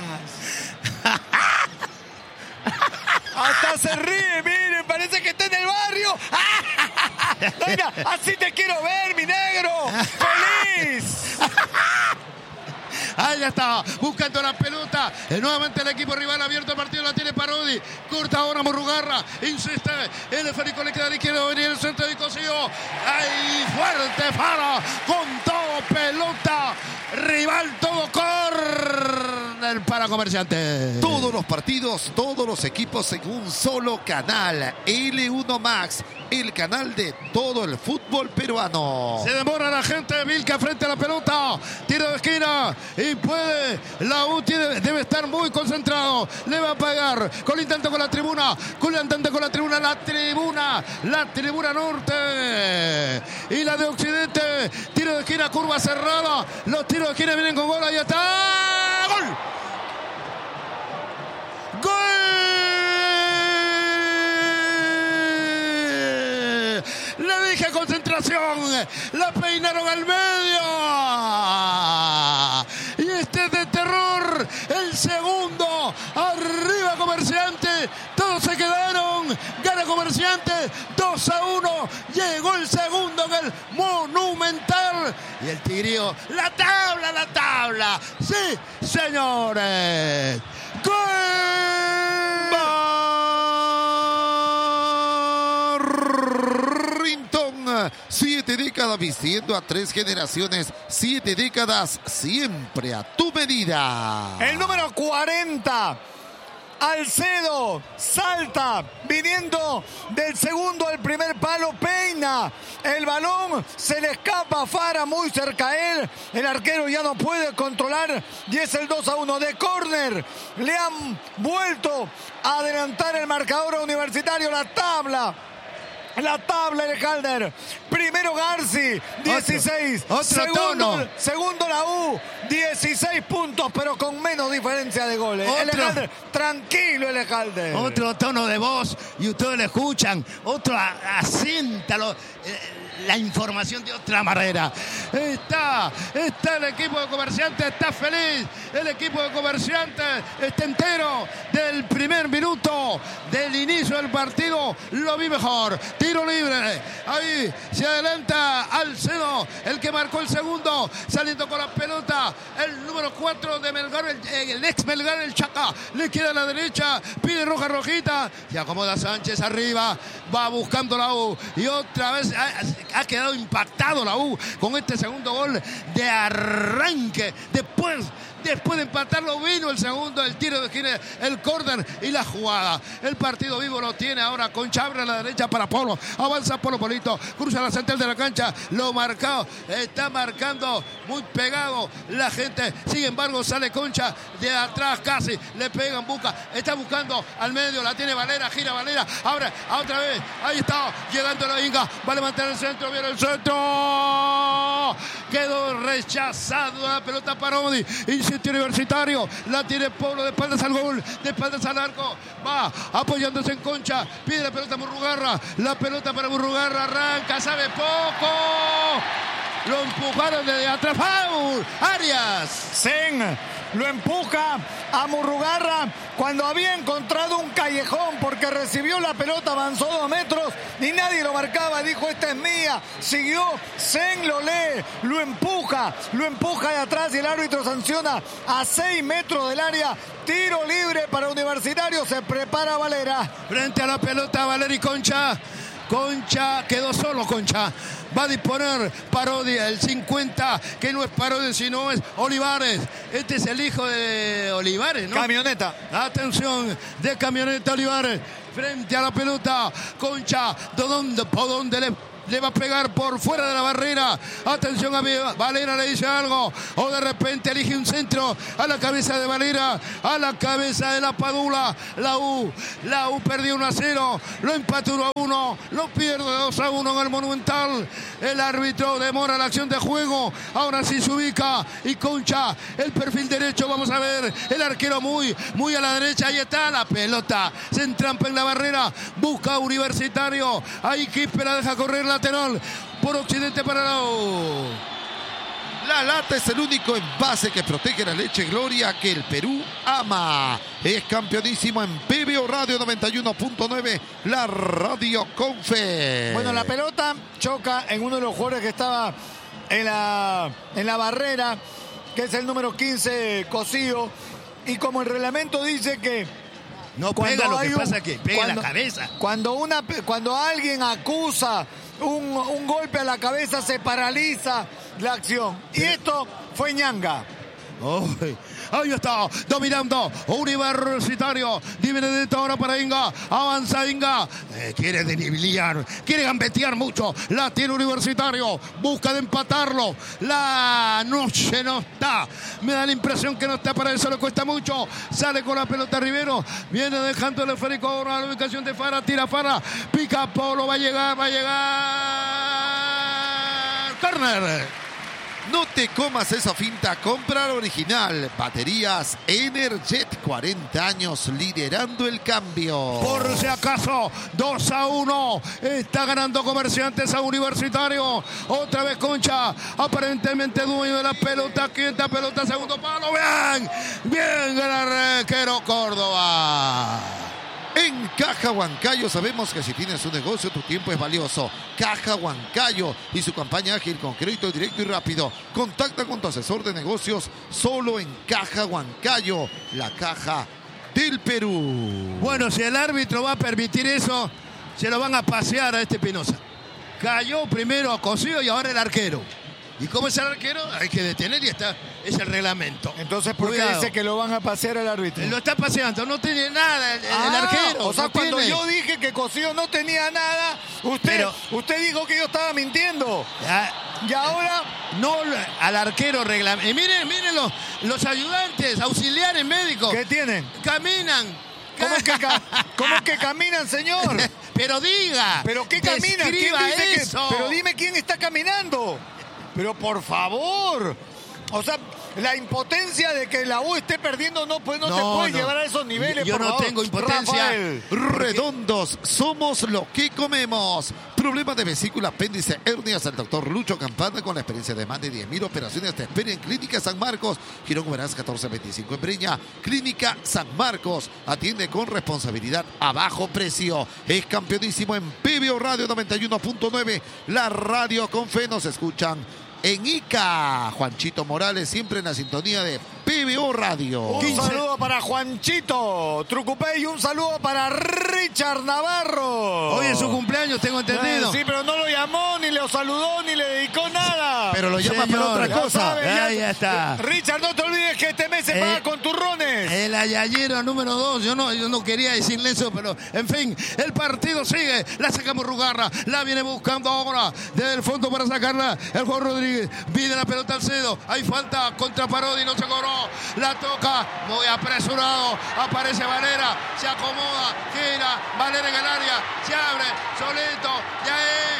Hasta se ríe, miren, parece que está en el barrio. Mira, así te quiero ver, mi negro. ¡Feliz! Ahí ya está, buscando la pelota. Eh, nuevamente el equipo rival abierto el partido, la tiene Parodi. Corta ahora Murrugarra. Insiste. El esférico le queda a la izquierda. Venía el centro y Cosío. Ahí fuerte Faro. Con todo pelota. Rival todo córner para Comerciante. Todos los partidos, todos los equipos en un solo canal. L uno Max, el canal de todo el fútbol peruano. Se demora la gente de Vilca frente a la pelota. Tiro de esquina. Y puede. La U tiene, debe estar muy concentrado. Le va a pegar. Con intento con la tribuna. Con intento con la tribuna. La tribuna. La tribuna norte. Y la de occidente. Tiro de esquina. Curva cerrada. Los tiros de esquina vienen con gol. Ahí está. ¡Gol! ¡Gol! Le dije concentración. La peinaron al medio. Y este es de terror. El segundo. Arriba Comerciante. Todos se quedaron. Gana Comerciante. dos a uno. Llegó el segundo en el Monumental. Y el Tigrillo. La tabla, la tabla. Sí, señores. ¡Gol! Barrington, siete décadas vistiendo a tres generaciones, siete décadas siempre a tu medida. El número cuarenta. Alcedo salta, viniendo del segundo al primer palo, peina el balón, se le escapa a Fara muy cerca a él, el arquero ya no puede controlar y es el dos a uno de córner. Le han vuelto a adelantar el marcador a Universitario, la tabla. La tabla de Calder. Primero Garci, dieciséis. Otro, otro segundo, tono. segundo la U, dieciséis puntos, pero con menos diferencia de goles. Otro. Elejalder, tranquilo Elejalder. Otro tono de voz y ustedes lo escuchan. Otro a- asiéntalo. eh, La información de otra manera. Está, está el equipo de Comerciantes, está feliz. El equipo de Comerciantes está entero. Del primer minuto del inicio del partido lo vi mejor. Tiro libre. Ahí se adelanta Alcedo, el que marcó el segundo, saliendo con la pelota. El número cuatro de Melgar, el, el ex Melgar, el Chaca. Le queda a la derecha, pide roja rojita. Se acomoda Sánchez arriba. Va buscando la U. Y otra vez ha, ha quedado impactado la U con este segundo gol de arranque. Después, después de empatarlo vino el segundo, el tiro de esquina, el córner y la jugada. El partido vivo lo tiene ahora con Chabra a la derecha para Polo. Avanza Polo Polito, cruza la central de la cancha, lo marcado, está marcando muy pegado la gente. Sin embargo, sale Concha de atrás casi, le pegan, busca, está buscando al medio, la tiene Valera, gira Valera, abre a otra vez, ahí está, llegando la Inga, va a levantar el centro, viene el centro, quedó rechazado la pelota para Odi, insistió Universitario, la tiene Pablo de espaldas al gol, de espaldas al arco, va apoyándose en Concha, pide la pelota a Murrugarra, la pelota para Murrugarra, arranca, sabe poco, lo empujaron desde atrás, ¡foul! Arias. Zen lo empuja a Murrugarra cuando había encontrado un callejón porque recibió la pelota, avanzó dos metros y nadie lo marcaba, dijo esta es mía, siguió, Sen lo lee, lo empuja, lo empuja de atrás y el árbitro sanciona a seis metros del área, tiro libre para Universitario, se prepara Valera. Frente a la pelota Valeri Concha, Concha quedó solo Concha. Va a disponer Parodia, el cincuenta, que no es Parodia, sino es Olivares. Este es el hijo de Olivares, ¿no? Camioneta. Atención, de Camioneta Olivares. Frente a la pelota, Concha, ¿de dónde, por dónde le... le va a pegar por fuera de la barrera? Atención a Valera, le dice algo, o de repente elige un centro a la cabeza de Valera, a la cabeza de la Padula. La U, la U perdió uno a cero, lo empató uno a uno, lo pierde dos a uno en el Monumental. El árbitro demora la acción de juego, ahora sí se ubica y Concha, el perfil derecho, vamos a ver, el arquero muy, muy a la derecha, ahí está la pelota, se entrampa en la barrera, busca Universitario, ahí Quispe la deja correr lateral por occidente para la U. La lata es el único envase que protege la leche Gloria que el Perú ama. Es campeonísimo en P B O Radio noventa y uno punto nueve, la radio con fe. Bueno, la pelota choca en uno de los jugadores que estaba en la, en la barrera, que es el número quince, Cosío. Y como el reglamento dice que no pega, lo que un, pasa que pega cuando, la cabeza. Cuando, una, cuando alguien acusa un, un golpe a la cabeza, se paraliza la acción. Y esto fue Ñanga. Oh, ahí está, dominando Universitario. Di Benedetto ahora para Inga. Avanza Inga. Eh, quiere denibiliar, quiere gambetear mucho. La tiene Universitario. Busca de empatarlo. La noche no está. Me da la impresión que no está, para eso le cuesta mucho. Sale con la pelota Rivero. Viene dejando el esférico ahora a la ubicación de Fara. Tira Fara. Pica Polo. Va a llegar, va a llegar. Corner. No te comas esa finta, compra la original. Baterías Energet, cuarenta años liderando el cambio. Por si acaso, dos a uno. Está ganando Comerciantes a Universitario. Otra vez Concha, aparentemente dueño de la pelota. Quinta pelota, segundo palo. Bien, bien el arquero Córdoba. En Caja Huancayo sabemos que si tienes un negocio, tu tiempo es valioso. Caja Huancayo y su campaña ágil con crédito directo y rápido. Contacta con tu asesor de negocios solo en Caja Huancayo, la caja del Perú. Bueno, si el árbitro va a permitir eso, se lo van a pasear a este Pinoza. Cayó primero a Cosío y ahora el arquero. ¿Y cómo es el arquero? Hay que detener y está, es el reglamento. Entonces, ¿por Cuidado. qué dice que lo van a pasear al árbitro? Lo está paseando, no tiene nada el, ah, el arquero. O sea, no cuando tiene. yo dije que Cosío no tenía nada, usted, Pero, usted dijo que yo estaba mintiendo. Ya, y ahora... No, al arquero reglamento. Y miren, miren los, los ayudantes, auxiliares médicos. ¿Qué tienen? Caminan. ¿Cómo es que, ca ¿cómo es que caminan, señor? Pero diga. ¿Pero qué caminan? ¿Quién dice eso? Que... Pero dime quién está caminando. Pero por favor, o sea, la impotencia de que la U esté perdiendo no, pues no, no te puede no. llevar a esos niveles. Yo por no favor. tengo impotencia. Rafael. Redondos, somos lo que comemos. Problemas de vesícula, apéndice, hernias. El doctor Lucho Campana, con la experiencia de más de diez mil operaciones, te espera en Clínica San Marcos, Girón Huaraz catorce veinticinco en Breña. Clínica San Marcos, atiende con responsabilidad a bajo precio. Es campeonísimo en P B O Radio noventa y uno punto nueve, la radio con fe. Nos escuchan en Ica. Juanchito Morales, siempre en la sintonía de P B O Radio. Un quince. Saludo para Juanchito Trucupé y un saludo para Richard Navarro. Hoy es su cumpleaños, tengo entendido. Sí, pero no lo llamó, ni le saludó, ni le dedicó nada. Pero lo llama Señor, para otra ya cosa. Sabe, ya, ya, ya está. Richard, no te olvides que este mes se eh, paga con turrones. El ayayero número dos. Yo no, yo no quería decirle eso, pero en fin, el partido sigue. La sacamos Rugarra. La viene buscando ahora desde el fondo para sacarla. El Juan Rodríguez pide la pelota al Cedo. Hay falta contra Parodi, no se cobró. La toca muy apresurado. Aparece Valera. Se acomoda. Gira. Valera en el área. Se abre. Solito. Ya es.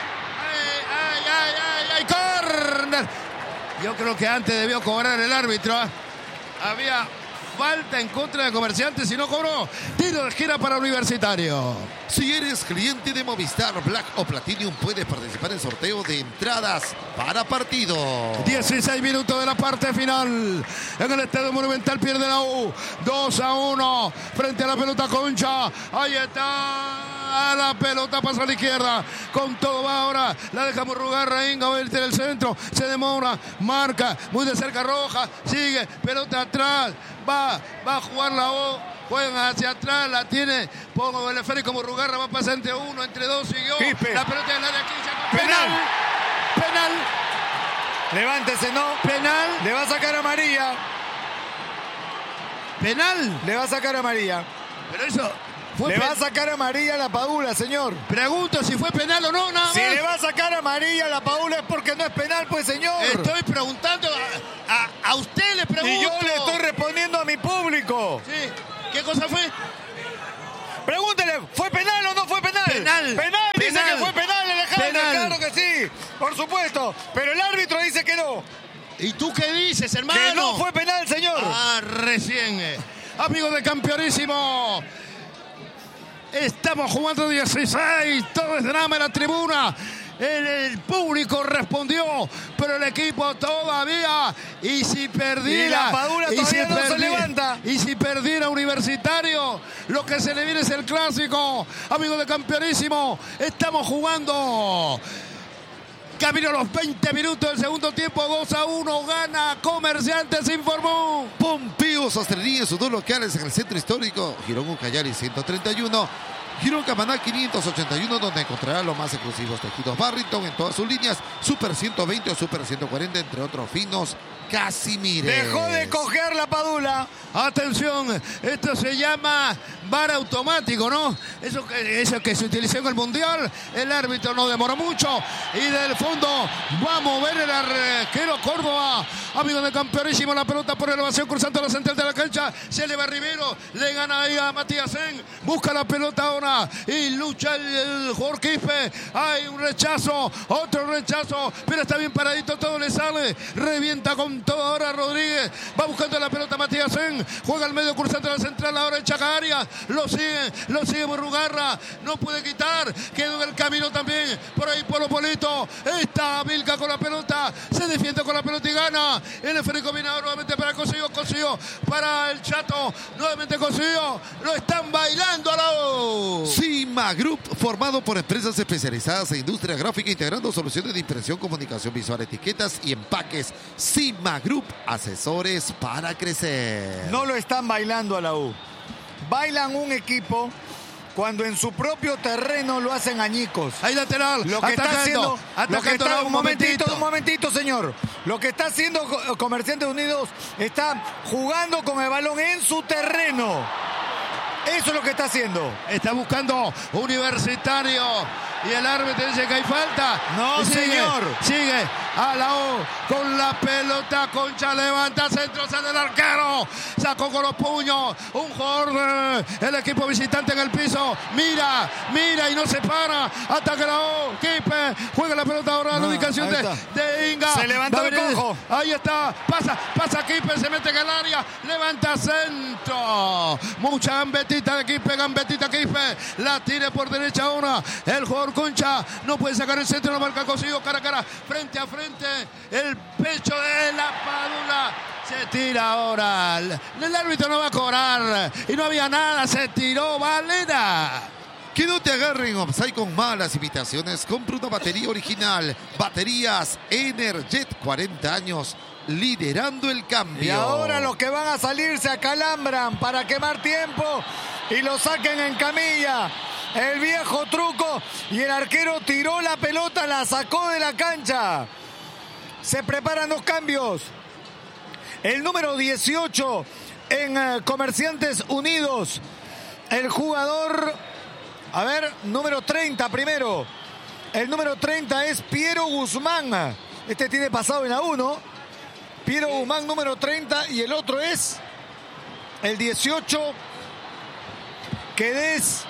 ¡Ay, ay, ay, ay! ¡Córner! Yo creo que antes debió cobrar el árbitro. ¿eh? Había falta en contra de Comerciantes y no cobró. Tiro de esquina para Universitario. Si eres cliente de Movistar Black o Platinum, puedes participar en sorteo de entradas para partido. dieciséis minutos de la parte final. En el Estadio Monumental pierde la U. dos a uno frente a la pelota Concha. Ahí está. La pelota pasa a la izquierda. Con todo va ahora. La deja Murrugarra. Inga va a irte del centro. Se demora. Marca. Muy de cerca Roja. Sigue. Pelota atrás. Va. Va a jugar la U. Juegan hacia atrás, la tiene, pongo el esférico Murrugarra, va a pasar entre uno, entre dos, siguió, Quispe. la pelota del área quince, Penal. penal, Levántese, no. penal, Le va a sacar a María. penal, Le va a sacar a María. pero eso fue Le pe- va a sacar a María la Padula, señor. pregunto si fue penal o no, nada más. Si le va a sacar a María la Padula es porque no es penal, pues, señor. Estoy preguntando, a, a, a usted le pregunto. Y yo le estoy respondiendo a mi público. Sí, ¿qué cosa fue? Pregúntele, ¿fue penal o no fue penal? Penal. Penal, dice Penal. que fue penal, Alejandro. Penal. Claro que sí, por supuesto. Pero el árbitro dice que no. ¿Y tú qué dices, hermano? Que no fue penal, señor. Ah, recién. eh. Amigos de Campeonísimo. Estamos jugando dieciséis. Todo es drama en la tribuna. El, el público respondió, pero el equipo todavía. Y si perdiera. Y la Padula y todavía si no se perdi- levanta. Y si perdiera Universitario, lo que se le viene es el clásico. Amigos de Campeonísimo, estamos jugando. Camino a los veinte minutos del segundo tiempo, dos a uno, gana Comerciantes, informó. Pompeo Sastrería en sus dos locales en el centro histórico, Girón Ucayali ciento treinta y uno, Girón Camaná quinientos ochenta y uno, donde encontrará los más exclusivos tejidos Barrington en todas sus líneas, Super ciento veinte o Super ciento cuarenta, entre otros finos. Casimires. Dejó de coger la Padula. Atención, esto se llama bar automático, ¿no? Eso que, eso que se utilizó en el Mundial. El árbitro no demoró mucho. Y del fondo va a mover el arquero Córdoba. Amigos de Campeonísimo, la pelota por elevación cruzando la central de la cancha. Se le va Rivero, le gana ahí a Matías Sen. Busca la pelota ahora y lucha el, el jugador Quispe. Hay un rechazo, otro rechazo, pero está bien paradito, todo le sale. Revienta con todo ahora Rodríguez. Va buscando la pelota Matías Sen. Juega al medio cruzando la central ahora en Chacaria. Lo sigue, lo sigue Murrugarra. No puede quitar. Quedó en el camino también. Por ahí Polo Polito. Está Vilca con la pelota. Se defiende con la pelota y gana. El esférico viene ahora nuevamente para Cosío. Cosío para el Chato. Nuevamente Cosío. Lo están bailando a la U. Cima Group, formado por empresas especializadas en industria gráfica, integrando soluciones de impresión, comunicación visual, etiquetas y empaques. Cima Group, asesores para crecer. No lo están bailando a la U. Bailan un equipo cuando en su propio terreno lo hacen añicos. Hay lateral. Lo que atacando, está haciendo, lo que atacando está, la U, un momentito, un momentito, señor. Lo que está haciendo Co- Comerciantes Unidos está jugando con el balón en su terreno. Eso es lo que está haciendo. Está buscando Universitario. Y el árbitro dice que hay falta. No, Y sigue, señor. Sigue a la U con la pelota. Concha levanta centro, sale el arquero. Sacó con los puños. Un jugador del equipo visitante en el piso. Mira, mira y no se para. Ataca la U. Quispe juega la pelota ahora a la No, ubicación ahí de, está. de Inga. Se levantó Va a el venir. cojo. Ahí está. Pasa, pasa Quispe. Se mete en el área. Levanta centro. Mucha gambetita de Quispe. Gambetita Quispe. La tira por derecha ahora. El jugador Concha no puede sacar el centro, lo marca Cosío cara a cara, frente a frente, el pecho de la Padula, se tira ahora, el, el árbitro no va a cobrar, y no había nada, se tiró Valera. Que no te agarren offside con malas imitaciones. Compra una batería original. Baterías Energet, cuarenta años, liderando el cambio. Y ahora los que van a salir se acalambran para quemar tiempo y lo saquen en camilla. El viejo truco y el arquero tiró la pelota, la sacó de la cancha. Se preparan dos cambios. El número dieciocho en eh, Comerciantes Unidos. El jugador, a ver, número treinta primero. El número treinta es Piero Guzmán. Este tiene pasado en la uno. Piero Guzmán, número treinta. Y el otro es el dieciocho, que es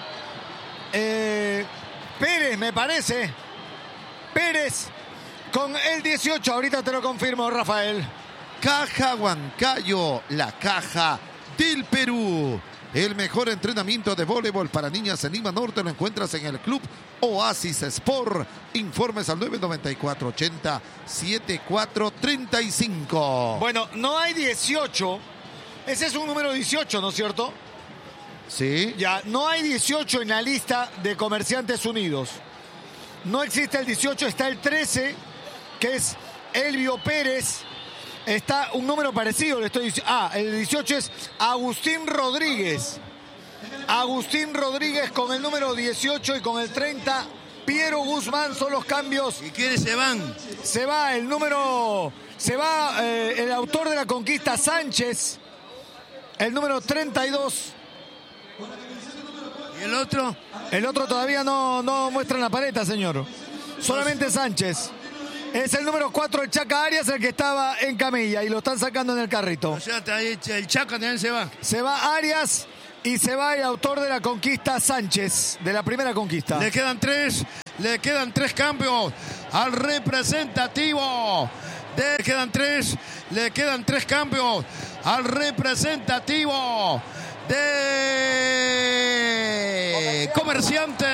eh, Pérez, me parece. Pérez con el dieciocho. Ahorita te lo confirmo, Rafael. Caja Huancayo, la caja del Perú. El mejor entrenamiento de voleibol para niñas en Lima Norte lo encuentras en el Club Oasis Sport. Informes al nueve noventa y cuatro, ochenta, setenta y cuatro, treinta y cinco. Bueno, no hay dieciocho. Ese es un número dieciocho, ¿no es cierto? Sí. Ya, no hay dieciocho en la lista de Comerciantes Unidos. No existe el dieciocho, está el trece, que es Elvio Pérez. Está un número parecido, le estoy diciendo. Ah, el dieciocho es Agustín Rodríguez. Agustín Rodríguez con el número dieciocho y con el treinta, Piero Guzmán son los cambios. ¿Y quiénes se van? Se va el número, se va eh, el autor de la conquista, Sánchez, el número treinta y dos. ¿Y el otro? El otro todavía no, no muestra en la paleta, señor. Solamente Sánchez. Es el número cuatro, el Chaca Arias, el que estaba en camilla y lo están sacando en el carrito. O sea, el Chaca también se va. Se va Arias y se va el autor de la conquista, Sánchez, de la primera conquista. Le quedan tres, le quedan tres cambios al representativo. Le quedan tres, le quedan tres cambios al representativo de Comerciantes.